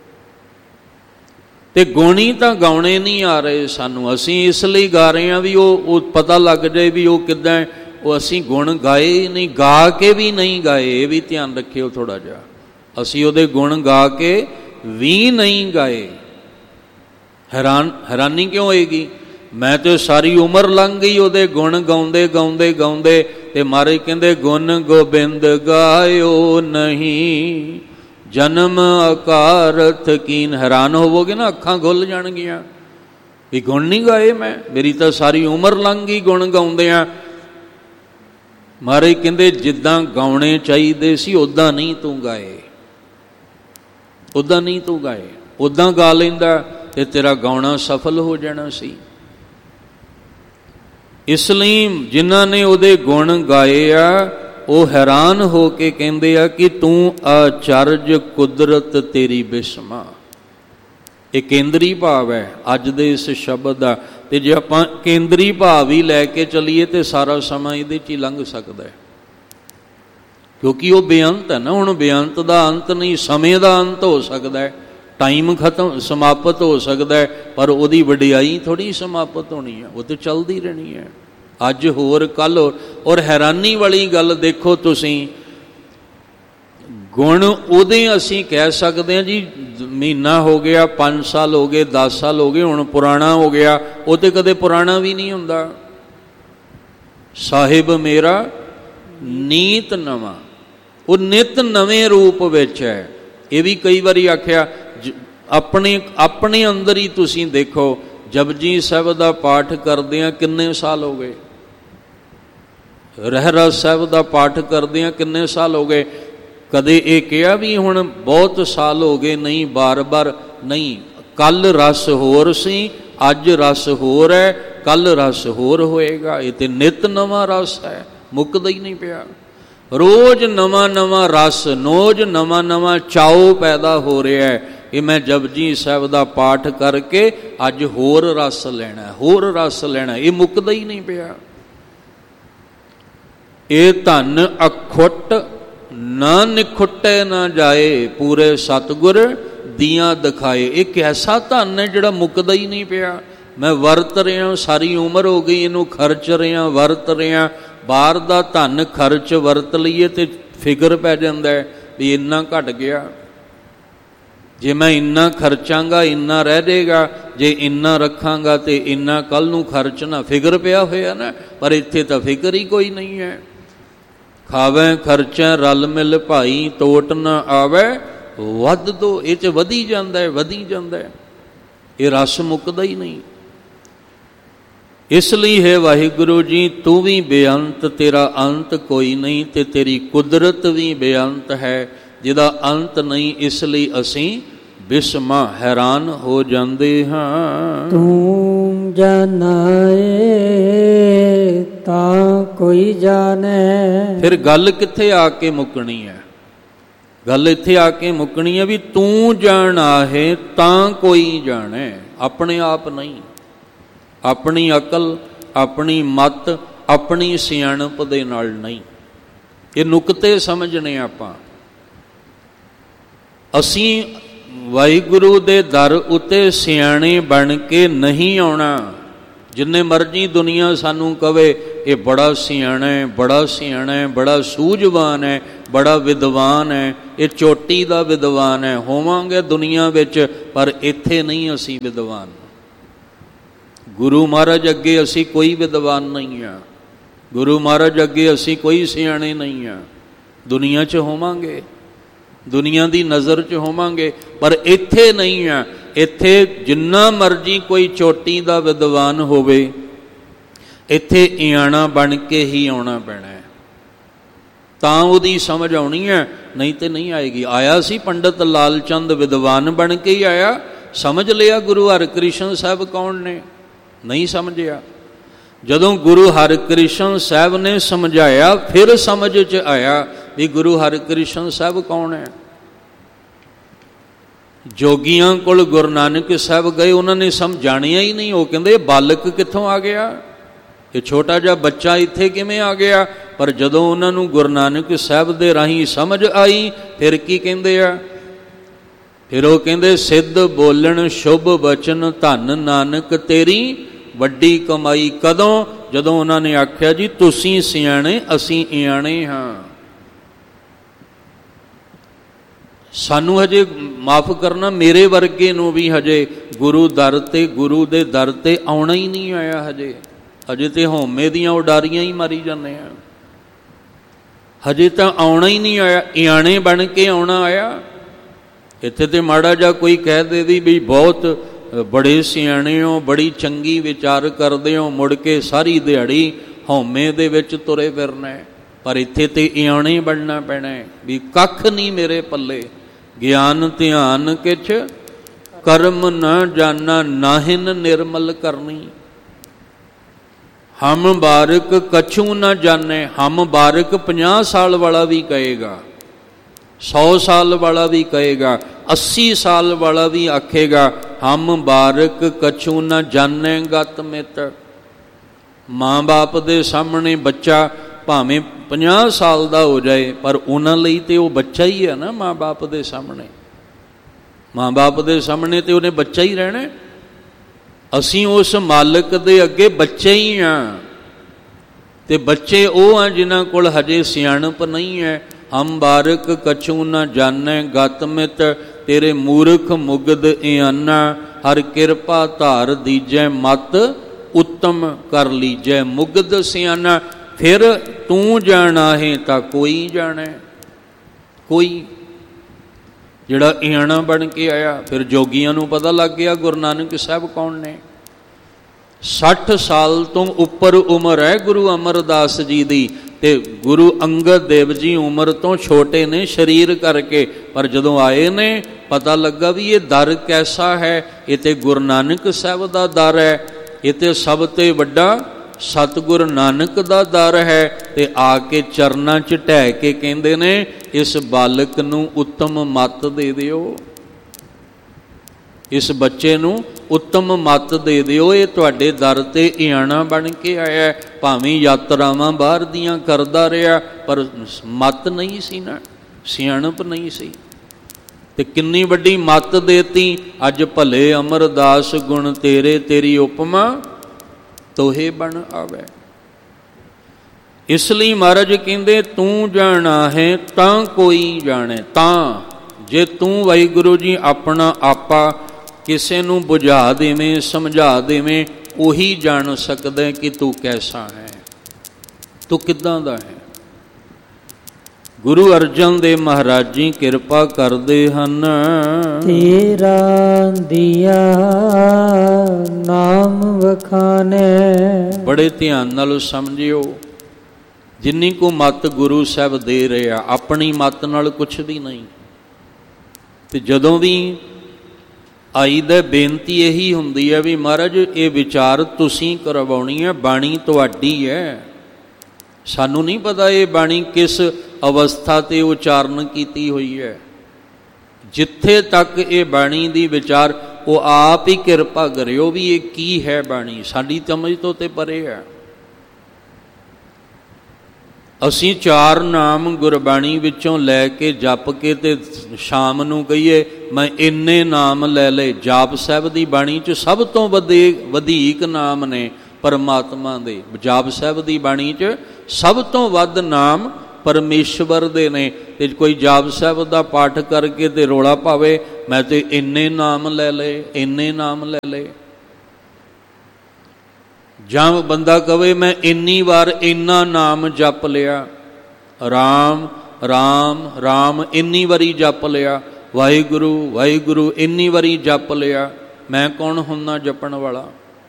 ਤੇ ਗੁਣੀ ਤਾਂ ਗਾਉਣੇ ਨਹੀਂ ਆ ਰਹੇ ਸਾਨੂੰ, ਅਸੀਂ ਇਸ ਲਈ ਗਾ ਰਹੇ ਹਾਂ ਵੀ ਉਹ ਪਤਾ ਲੱਗ ਜਾਏ ਵੀ ਉਹ ਕਿੱਦਾਂ। ਉਹ ਅਸੀਂ ਗੁਣ ਗਾਏ ਨਹੀਂ, ਗਾ ਕੇ ਵੀ ਨਹੀਂ ਗਾਏ, ਇਹ ਵੀ ਧਿਆਨ ਰੱਖਿਓ ਥੋੜ੍ਹਾ ਜਿਹਾ। ਅਸੀਂ ਉਹਦੇ ਗੁਣ ਗਾ ਕੇ ਵੀ ਨਹੀਂ ਗਾਏ। ਹੈਰਾਨੀ ਕਿਉਂ ਹੋਏਗੀ? ਮੈਂ ਤੇ ਸਾਰੀ ਉਮਰ ਲੰਘ ਗਈ ਉਹਦੇ ਗੁਣ ਗਾਉਂਦੇ ਗਾਉਂਦੇ ਗਾਉਂਦੇ, ਤੇ ਮਹਾਰਾਜ ਕਹਿੰਦੇ ਗੁਣ ਗੋਬਿੰਦ ਗਾਇਓ ਨਹੀਂ, ਜਨਮ ਅਕਾਰਥ ਕੀਨ। ਹੈਰਾਨ ਹੋਵੋਗੇ ਨਾ, ਅੱਖਾਂ ਖੁੱਲ ਜਾਣਗੀਆਂ ਵੀ ਗੁਣ ਨਹੀਂ ਗਾਏ ਮੈਂ, ਮੇਰੀ ਤਾਂ ਸਾਰੀ ਉਮਰ ਲੰਘ ਗਈ ਗੁਣ ਗਾਉਂਦਿਆਂ। ਮਹਾਰਾਜ ਕਹਿੰਦੇ ਜਿੱਦਾਂ ਗਾਉਣੇ ਚਾਹੀਦੇ ਸੀ ਉੱਦਾਂ ਨਹੀਂ ਤੂੰ ਗਾਏ, ਉੱਦਾਂ ਨਹੀਂ ਤੂੰ ਗਾਏ। ਉੱਦਾਂ ਗਾ ਲੈਂਦਾ ਤੇ ਤੇਰਾ ਗਾਉਣਾ ਸਫਲ ਹੋ ਜਾਣਾ ਸੀ। ਇਸ ਲਈ ਜਿਨ੍ਹਾਂ ਨੇ ਉਹਦੇ ਗੁਣ ਗਾਏ ਆ ਉਹ ਹੈਰਾਨ ਹੋ ਕੇ ਕਹਿੰਦੇ ਆ ਕਿ ਤੂੰ ਅਚਰਜ ਕੁਦਰਤ ਤੇਰੀ ਬਿਸਮਾ। ਇਹ ਕੇਂਦਰੀ ਭਾਵ ਹੈ ਅੱਜ ਦੇ ਇਸ ਸ਼ਬਦ ਦਾ। ਤੇ ਜੇ ਆਪਾਂ ਕੇਂਦਰੀ ਭਾਵ ਹੀ ਲੈ ਕੇ ਚੱਲੀਏ ਤੇ ਸਾਰਾ ਸਮਾਂ ਇਹਦੇ 'ਚ ਹੀ ਲੰਘ ਸਕਦਾ ਹੈ, ਕਿਉਂਕਿ ਉਹ ਬੇਅੰਤ ਹੈ ਨਾ। ਹੁਣ ਬੇਅੰਤ ਦਾ ਅੰਤ ਨਹੀਂ, ਸਮੇਂ ਦਾ ਅੰਤ ਹੋ ਸਕਦਾ ਹੈ, ਟਾਈਮ ਖਤਮ ਸਮਾਪਤ ਹੋ ਸਕਦਾ ਹੈ, ਪਰ ਉਹਦੀ ਵਡਿਆਈ ਥੋੜ੍ਹੀ ਸਮਾਪਤ ਹੋਣੀ ਹੈ, ਉਹ ਤਾਂ ਚੱਲਦੀ ਰਹਿਣੀ ਹੈ, ਅੱਜ ਹੋਰ ਕੱਲ੍ਹ ਹੋਰ। ਔਰ ਹੈਰਾਨੀ ਵਾਲੀ ਗੱਲ ਦੇਖੋ ਤੁਸੀਂ, ਗੁਣ ਉਹਦੇ ਅਸੀਂ ਕਹਿ ਸਕਦੇ ਹਾਂ ਜੀ ਮਹੀਨਾ ਹੋ ਗਿਆ, 5 ਸਾਲ ਹੋ ਗਏ, 10 ਸਾਲ ਹੋ ਗਏ, ਹੁਣ ਪੁਰਾਣਾ ਹੋ ਗਿਆ। ਉਹ ਤੇ ਕਦੇ ਪੁਰਾਣਾ ਵੀ ਨਹੀਂ ਹੁੰਦਾ। ਸਾਹਿਬ ਮੇਰਾ ਨੀਤ ਨਵਾਂ, ਉਹ ਨਿਤ ਨਵੇਂ ਰੂਪ ਵਿੱਚ ਹੈ। ਇਹ ਵੀ ਕਈ ਵਾਰੀ ਆਖਿਆ, ਆਪਣੇ ਅੰਦਰ ਹੀ ਤੁਸੀਂ ਦੇਖੋ, ਜਪਜੀ ਸਾਹਿਬ ਦਾ ਪਾਠ ਕਰਦਿਆਂ ਕਿੰਨੇ ਸਾਲ ਹੋ ਗਏ, ਰਹਿਰਾਸ ਸਾਹਿਬ ਦਾ ਪਾਠ ਕਰਦਿਆਂ ਕਿੰਨੇ ਸਾਲ ਹੋ ਗਏ। ਕਦੇ ਇਹ ਕਿਹਾ ਵੀ ਹੁਣ ਬਹੁਤ ਸਾਲ ਹੋ ਗਏ? ਨਹੀਂ, ਬਾਰ-ਬਾਰ ਨਹੀਂ। ਕੱਲ ਰਸ ਹੋਰ ਸੀ, ਅੱਜ ਰਸ ਹੋਰ ਹੈ, ਕੱਲ ਰਸ ਹੋਰ ਹੋਏਗਾ। ਇਹ ਤੇ ਨਿਤ ਨਵਾਂ ਰਸ ਹੈ, ਮੁੱਕਦਾ ਹੀ ਨਹੀਂ ਪਿਆ। ਰੋਜ਼ ਨਵਾਂ ਨਵਾਂ ਰਸ, ਰੋਜ਼ ਨਵਾਂ ਨਵਾਂ ਚਾਉ ਪੈਦਾ ਹੋ ਰਿਹਾ ਹੈ ਕਿ ਮੈਂ ਜਪਜੀ ਸਾਹਿਬ ਦਾ ਪਾਠ ਕਰਕੇ ਅੱਜ ਹੋਰ ਰਸ ਲੈਣਾ, ਹੋਰ ਰਸ ਲੈਣਾ। ਇਹ ਮੁੱਕਦਾ ਹੀ ਨਹੀਂ ਪਿਆ। ਇਹ ਧਨ ਅਖੁੱਟ ਨਾ ਨਿਖੁੱਟੇ ਨਾ ਜਾਏ, ਪੂਰੇ ਸਤਿਗੁਰ ਦੀਆਂ ਦਿਖਾਏ। ਇਹ ਕੈਸਾ ਧਨ ਹੈ ਜਿਹੜਾ ਮੁੱਕਦਾ ਹੀ ਨਹੀਂ ਪਿਆ। ਮੈਂ ਵਰਤ ਰਿਹਾ, ਸਾਰੀ ਉਮਰ ਹੋ ਗਈ ਇਹਨੂੰ ਖਰਚ ਰਿਹਾ, ਵਰਤ ਰਿਹਾ। ਬਾਹਰ ਦਾ ਧਨ ਖਰਚ ਵਰਤ ਲਈਏ ਤੇ ਫਿਕਰ ਪੈ ਜਾਂਦਾ ਹੈ ਵੀ ਇੰਨਾ ਘਟ ਗਿਆ, ਜੇ ਮੈਂ ਇੰਨਾ ਖਰਚਾਂਗਾ ਇੰਨਾ ਰਹਿ ਜਾਏਗਾ, ਜੇ ਇੰਨਾ ਰੱਖਾਂਗਾ ਤੇ ਇੰਨਾ ਕੱਲ ਨੂੰ ਖਰਚਣਾ। ਫਿਕਰ ਪਿਆ ਹੋਇਆ ਨਾ, ਪਰ ਇੱਥੇ ਤਾਂ ਫਿਕਰ ਹੀ ਕੋਈ ਨਹੀਂ ਹੈ। ਖਾਵੇ ਖਰਚਾ ਰਲ ਮਿਲ ਭਾਈ, ਤੋਟ ਨਾ ਆਵੇ ਵੱਧ ਦੋ। ਇਹ 'ਚ ਵਧੀ ਜਾਂਦਾ ਹੈ, ਵਧੀ ਜਾਂਦਾ ਹੈ। ਇਹ ਰਸ ਮੁੱਕਦਾ ਹੀ ਨਹੀਂ। ਇਸ ਲਈ ਹੈ ਵਾਹਿਗੁਰੂ ਜੀ, ਤੂੰ ਵੀ ਬੇਅੰਤ, ਤੇਰਾ ਅੰਤ ਕੋਈ ਨਹੀਂ, ਤੇ ਤੇਰੀ ਕੁਦਰਤ ਵੀ ਬੇਅੰਤ ਹੈ ਜਿਹਦਾ ਅੰਤ ਨਹੀਂ। ਇਸ ਲਈ ਅਸੀਂ ਬਿਸਮਾ ਹੈਰਾਨ ਹੋ ਜਾਂਦੇ ਹਾਂ। ਤੂੰ ਜਾਣਾਏ ਤਾਂ ਕੋਈ ਜਾਣੇ। ਫਿਰ ਗੱਲ ਕਿੱਥੇ ਆ ਕੇ ਮੁੱਕਣੀ ਹੈ? ਗੱਲ ਇੱਥੇ ਆ ਕੇ ਮੁੱਕਣੀ ਹੈ ਵੀ ਤੂੰ ਜਾਣਾ ਹੈ ਤਾਂ ਕੋਈ ਜਾਣੇ, ਆਪਣੇ ਆਪ ਨਹੀਂ। ਆਪਣੀ ਅਕਲ, ਆਪਣੀ ਮੱਤ, ਆਪਣੀ ਸਿਆਣਪ ਦੇ ਨਾਲ ਨਹੀਂ। ਇਹ ਨੁਕਤੇ ਸਮਝਣੇ ਆਪਾਂ। ਅਸੀਂ ਵਾਹਿਗੁਰੂ ਦੇ ਦਰ ਉੱਤੇ ਸਿਆਣੇ ਬਣ ਕੇ ਨਹੀਂ ਆਉਣਾ। ਜਿੰਨੇ ਮਰਜ਼ੀ ਦੁਨੀਆ ਸਾਨੂੰ ਕਵੇ ਇਹ ਬੜਾ ਸਿਆਣਾ ਹੈ, ਬੜਾ ਸਿਆਣਾ ਹੈ, ਬੜਾ ਸੂਝਵਾਨ ਹੈ, ਬੜਾ ਵਿਦਵਾਨ ਹੈ, ਇਹ ਚੋਟੀ ਦਾ ਵਿਦਵਾਨ ਹੈ, ਹੋਵਾਂਗੇ ਦੁਨੀਆ ਵਿੱਚ, ਪਰ ਇੱਥੇ ਨਹੀਂ ਅਸੀਂ ਵਿਦਵਾਨ। ਗੁਰੂ ਮਹਾਰਾਜ ਅੱਗੇ ਅਸੀਂ ਕੋਈ ਵਿਦਵਾਨ ਨਹੀਂ ਹਾਂ, ਗੁਰੂ ਮਹਾਰਾਜ ਅੱਗੇ ਅਸੀਂ ਕੋਈ ਸਿਆਣੇ ਨਹੀਂ ਹਾਂ। ਦੁਨੀਆ 'ਚ ਹੋਵਾਂਗੇ, ਦੁਨੀਆ ਦੀ ਨਜ਼ਰ 'ਚ ਹੋਵਾਂਗੇ, ਪਰ ਇੱਥੇ ਨਹੀਂ ਆ। ਇੱਥੇ ਜਿੰਨਾ ਮਰਜ਼ੀ ਕੋਈ ਚੋਟੀ ਦਾ ਵਿਦਵਾਨ ਹੋਵੇ, ਇੱਥੇ ਇਆਣਾ ਬਣ ਕੇ ਹੀ ਆਉਣਾ ਪੈਣਾ ਹੈ, ਤਾਂ ਉਹਦੀ ਸਮਝ ਆਉਣੀ ਹੈ, ਨਹੀਂ ਤੇ ਨਹੀਂ ਆਏਗੀ। ਆਇਆ ਸੀ ਪੰਡਤ ਲਾਲ ਚੰਦ, ਵਿਦਵਾਨ ਬਣ ਕੇ ਹੀ ਆਇਆ। ਸਮਝ ਲਿਆ ਗੁਰੂ ਹਰਿਕ੍ਰਿਸ਼ਨ ਸਾਹਿਬ ਕੌਣ ਨੇ? ਨਹੀਂ ਸਮਝਿਆ। ਜਦੋਂ ਗੁਰੂ ਹਰਿਕ੍ਰਿਸ਼ਨ ਸਾਹਿਬ ਨੇ ਸਮਝਾਇਆ, ਫਿਰ ਸਮਝ 'ਚ ਆਇਆ ਵੀ ਗੁਰੂ ਹਰਿਕ੍ਰਿਸ਼ਨ ਸਾਹਿਬ ਕੌਣ ਹੈ। ਜੋਗੀਆਂ ਕੋਲ ਗੁਰੂ ਨਾਨਕ ਸਾਹਿਬ ਗਏ, ਉਹਨਾਂ ਨੇ ਸਮਝਾਣਿਆ ਹੀ ਨਹੀਂ। ਉਹ ਕਹਿੰਦੇ ਬਾਲਕ ਕਿੱਥੋਂ ਆ ਗਿਆ, ਇਹ ਛੋਟਾ ਜਿਹਾ ਬੱਚਾ ਇੱਥੇ ਕਿਵੇਂ ਆ ਗਿਆ? ਪਰ ਜਦੋਂ ਉਹਨਾਂ ਨੂੰ ਗੁਰੂ ਨਾਨਕ ਸਾਹਿਬ ਦੇ ਰਾਹੀਂ ਸਮਝ ਆਈ, ਫਿਰ ਕੀ ਕਹਿੰਦੇ ਆ? ਫਿਰ ਉਹ ਕਹਿੰਦੇ ਸਿੱਧ ਬੋਲਣ ਸ਼ੁਭ ਬਚਨ, ਧੰਨ ਨਾਨਕ ਤੇਰੀ ਵੱਡੀ ਕਮਾਈ। ਕਦੋਂ? ਜਦੋਂ ਉਹਨਾਂ ਨੇ ਆਖਿਆ ਜੀ ਤੁਸੀਂ ਸਿਆਣੇ, ਅਸੀਂ ਇਆਣੇ ਹਾਂ। ਸਾਨੂੰ ਹਜੇ ਮਾਫ ਕਰਨਾ, ਮੇਰੇ ਵਰਗੇ ਨੂੰ ਵੀ ਹਜੇ ਗੁਰੂ ਦਰ ਤੇ, ਗੁਰੂ ਦੇ ਦਰ ਤੇ ਆਉਣਾ ਹੀ ਨਹੀਂ ਆਇਆ। ਹਜੇ ਤੇ ਹਉਮੈ ਦੀਆਂ ਉਡਾਰੀਆਂ ਹੀ ਮਾਰੀ ਜਾਂਦੇ ਆ। ਹਜੇ ਤਾਂ ਆਉਣਾ ਹੀ ਨਹੀਂ ਆਇਆ, ਇਆਣੇ ਬਣ ਕੇ ਆਉਣਾ ਆਇਆ। ਇੱਥੇ ਤੇ ਮਾੜਾ ਜਿਹਾ ਕੋਈ ਕਹਿ ਦੇ ਵੀ ਬਹੁਤ ਬੜੇ ਸਿਆਣੇ ਹੋ, ਬੜੀ ਚੰਗੀ ਵਿਚਾਰ ਕਰਦੇ ਹੋ, ਮੁੜ ਕੇ ਸਾਰੀ ਦਿਹਾੜੀ ਹਉਮੈ ਦੇ ਵਿੱਚ ਤੁਰੇ ਫਿਰਨਾ। ਪਰ ਇੱਥੇ ਤੇ ਇਆਣੇ ਬਣਨਾ ਪੈਣਾ ਵੀ ਕੱਖ ਨਹੀਂ ਮੇਰੇ ਪੱਲੇ, ਗਿਆਨ ਧਿਆਨ ਕਿਛ ਕਰਮ ਨਾ ਜਾਣਾ, ਨਾਹਿਨ ਨਿਰਮਲ ਕਰਨੀ। ਹਮ ਬਾਰਕ ਕਛੂ ਨਾ ਜਾਣੇ। ਹਮ ਬਾਰਕ 50 ਸਾਲ ਵਾਲਾ ਵੀ ਕਹੇਗਾ, 100 ਸਾਲ ਵਾਲਾ ਵੀ ਕਹੇਗਾ, 80 ਸਾਲ ਵਾਲਾ ਵੀ ਆਖੇਗਾ ਹਮ ਬਾਰਕ ਕਛੂ ਨਾ ਜਾਣੇ ਗਤ ਮਿਤ। ਮਾਂ ਬਾਪ ਦੇ ਸਾਹਮਣੇ ਬੱਚਾ ਭਾਵੇਂ 50 ਸਾਲ ਦਾ ਹੋ ਜਾਏ, ਪਰ ਉਹਨਾਂ ਲਈ ਤੇ ਉਹ ਬੱਚਾ ਹੀ ਹੈ ਨਾ। ਮਾਂ ਬਾਪ ਦੇ ਸਾਹਮਣੇ, ਮਾਂ ਬਾਪ ਦੇ ਸਾਹਮਣੇ ਤੇ ਉਹਨੇ ਬੱਚਾ ਹੀ ਰਹਿਣਾ। ਅਸੀਂ ਉਸ ਮਾਲਕ ਦੇ ਅੱਗੇ ਬੱਚੇ ਹੀ ਹਾਂ, ਤੇ ਬੱਚੇ ਉਹ ਆ ਜਿਨ੍ਹਾਂ ਕੋਲ ਹਜੇ ਸਿਆਣਪ ਨਹੀਂ ਹੈ। ਹਮ ਬਾਰਕ ਕਛੂ ਨਾ ਜਾਣੈ ਗਤ ਮਿਤ, ਤੇਰੇ ਮੂਰਖ ਮੁਗਧ ਇਆਨਾ, ਹਰ ਕਿਰਪਾ ਧਾਰ ਦੀਜੈ ਮਤ, ਉੱਤਮ ਕਰ ਲੀਜੈ ਮੁਗਧ ਸਿਆਣਾ। ਫਿਰ ਤੂੰ ਜਾਣਾ ਹੈ ਤਾਂ ਕੋਈ ਜਾਣੈ, ਕੋਈ ਜਿਹੜਾ ਇਆਣਾ ਬਣ ਕੇ ਆਇਆ। ਫਿਰ ਜੋਗੀਆਂ ਨੂੰ ਪਤਾ ਲੱਗ ਗਿਆ ਗੁਰੂ ਨਾਨਕ ਸਾਹਿਬ ਕੌਣ ਨੇ। 60 ਸਾਲ ਤੋਂ ਉੱਪਰ ਉਮਰ ਹੈ ਗੁਰੂ ਅਮਰਦਾਸ ਜੀ ਦੀ, ਤੇ ਗੁਰੂ ਅੰਗਦ ਦੇਵ ਜੀ ਉਮਰ ਤੋਂ ਛੋਟੇ ਨੇ ਸਰੀਰ ਕਰਕੇ। ਪਰ ਜਦੋਂ ਆਏ ਨੇ ਪਤਾ ਲੱਗਾ ਵੀ ਇਹ ਦਰ ਕੈਸਾ ਹੈ। ਇਹ ਤੇ ਗੁਰੂ ਨਾਨਕ ਸਾਹਿਬ ਦਾ ਦਰ ਹੈ, ਇਹ ਤੇ ਸਭ ਤੋਂ ਵੱਡਾ ਸਤਿਗੁਰ ਨਾਨਕ ਦਾ ਦਰ ਹੈ। ਤੇ ਆ ਕੇ ਚਰਨਾਂ 'ਚ ਢਹਿ ਕੇ ਕਹਿੰਦੇ ਨੇ ਇਸ ਬਾਲਕ ਨੂੰ ਉੱਤਮ ਮੱਤ ਦੇ ਦਿਓ, ਇਸ ਬੱਚੇ ਨੂੰ ਉੱਤਮ ਮੱਤ ਦੇ ਦਿਓ। ਇਹ ਤੁਹਾਡੇ ਦਰ ਤੇ ਇਆਣਾ ਬਣ ਕੇ ਆਇਆ। ਭਾਵੇਂ ਯਾਤਰਾਵਾਂ ਬਾਹਰ ਦੀਆਂ ਕਰਦਾ ਰਿਹਾ, ਪਰ ਮੱਤ ਨਹੀਂ ਸੀ ਨਾ, ਸਿਆਣਪ ਨਹੀਂ ਸੀ। ਤੇ ਕਿੰਨੀ ਵੱਡੀ ਮੱਤ ਦੇਤੀ। ਅੱਜ ਭਲੇ ਅਮਰਦਾਸ ਗੁਣ ਤੇਰੇ, ਤੇਰੀ ਉਪਮਾ ਤੋਹੇ ਬਣ ਆਵੇ। ਇਸ ਲਈ ਮਹਾਰਾਜ ਕਹਿੰਦੇ ਤੂੰ ਜਾਣਾ ਹੈ ਤਾਂ ਕੋਈ ਜਾਣੇ। ਤਾਂ ਜੇ ਤੂੰ ਵਾਹਿਗੁਰੂ ਜੀ ਆਪਣਾ ਆਪਾ ਕਿਸੇ ਨੂੰ ਬੁਝਾ ਦੇਵੇਂ, ਸਮਝਾ ਦੇਵੇਂ, ਉਹੀ ਜਾਣ ਸਕਦਾ ਕਿ ਤੂੰ ਕੈਸਾ ਹੈ, ਤੂੰ ਕਿੱਦਾਂ ਦਾ ਹੈ। ਗੁਰੂ ਅਰਜਨ ਦੇਵ ਮਹਾਰਾਜ ਜੀ ਕਿਰਪਾ ਕਰਦੇ ਹਨ। ਤੇਰਾ ਦੀਆ ਨਾਮ ਵਖਾਨੇ। ਬੜੇ ਧਿਆਨ ਨਾਲ ਸਮਝਿਓ। ਜਿੰਨੀ ਕੁ ਮੱਤ ਗੁਰੂ ਸਾਹਿਬ ਦੇ ਰਿਹਾ, ਆਪਣੀ ਮੱਤ ਨਾਲ ਕੁਛ ਵੀ ਨਹੀਂ। ਤੇ ਜਦੋਂ ਵੀ ਆਈ ਦਾ ਬੇਨਤੀ ਇਹੀ ਹੁੰਦੀ ਹੈ ਵੀ ਮਹਾਰਾਜ ਇਹ ਵਿਚਾਰ ਤੁਸੀਂ ਕਰਵਾਉਣੀ ਹੈ, ਬਾਣੀ ਤੁਹਾਡੀ ਹੈ। ਸਾਨੂੰ ਨਹੀਂ ਪਤਾ ਇਹ ਬਾਣੀ ਕਿਸ ਅਵਸਥਾ ਤੇ ਉਚਾਰਨ ਕੀਤੀ ਹੋਈ ਹੈ। ਜਿੱਥੇ ਤੱਕ ਇਹ ਬਾਣੀ ਦੀ ਵਿਚਾਰ, ਉਹ ਆਪ ਹੀ ਕਿਰਪਾ ਕਰਿਓ ਵੀ ਇਹ ਕੀ ਹੈ ਬਾਣੀ, ਸਾਡੀ ਸਮਝ ਤੋਂ ਤੇ ਪਰੇ ਹੈ। ਅਸੀਂ 4 ਨਾਮ ਗੁਰਬਾਣੀ ਵਿੱਚੋਂ ਲੈ ਕੇ ਜਪ ਕੇ ਤੇ ਸ਼ਾਮ ਨੂੰ ਕਹੀਏ ਮੈਂ ਇੰਨੇ ਨਾਮ ਲੈ ਲਏ। ਜਾਪ ਸਾਹਿਬ ਦੀ ਬਾਣੀ 'ਚ ਸਭ ਤੋਂ ਵਧੇਕ ਨਾਮ ਨੇ ਪਰਮਾਤਮਾ ਦੇ। ਜਾਪ ਸਾਹਿਬ ਦੀ ਬਾਣੀ 'ਚ ਸਭ ਤੋਂ ਵੱਧ ਨਾਮ ਪਰਮੇਸ਼ਵਰ ਦੇ ਨੇ। ਤੇ ਕੋਈ ਜਾਪ ਸਾਹਿਬ ਦਾ ਪਾਠ ਕਰਕੇ ਤੇ ਰੋਲਾ ਪਾਵੇ ਮੈਂ ਤੇ ਇੰਨੇ ਨਾਮ ਲੈ ਲਏ, ਇੰਨੇ ਨਾਮ ਲੈ ਲਏ। ਜਾਂ ਬੰਦਾ ਕਵੇ ਮੈਂ ਇੰਨੀ ਵਾਰ ਇੰਨਾ ਨਾਮ ਜਪ ਲਿਆ, ਰਾਮ ਰਾਮ ਰਾਮ ਇੰਨੀ ਵਾਰੀ ਜਪ ਲਿਆ, ਵਾਹਿਗੁਰੂ ਵਾਹਿਗੁਰੂ ਇੰਨੀ ਵਾਰੀ ਜਪ ਲਿਆ, ਮੈਂ ਕੌਣ ਹੁੰਦਾ ਜਪਣ ਵਾਲਾ?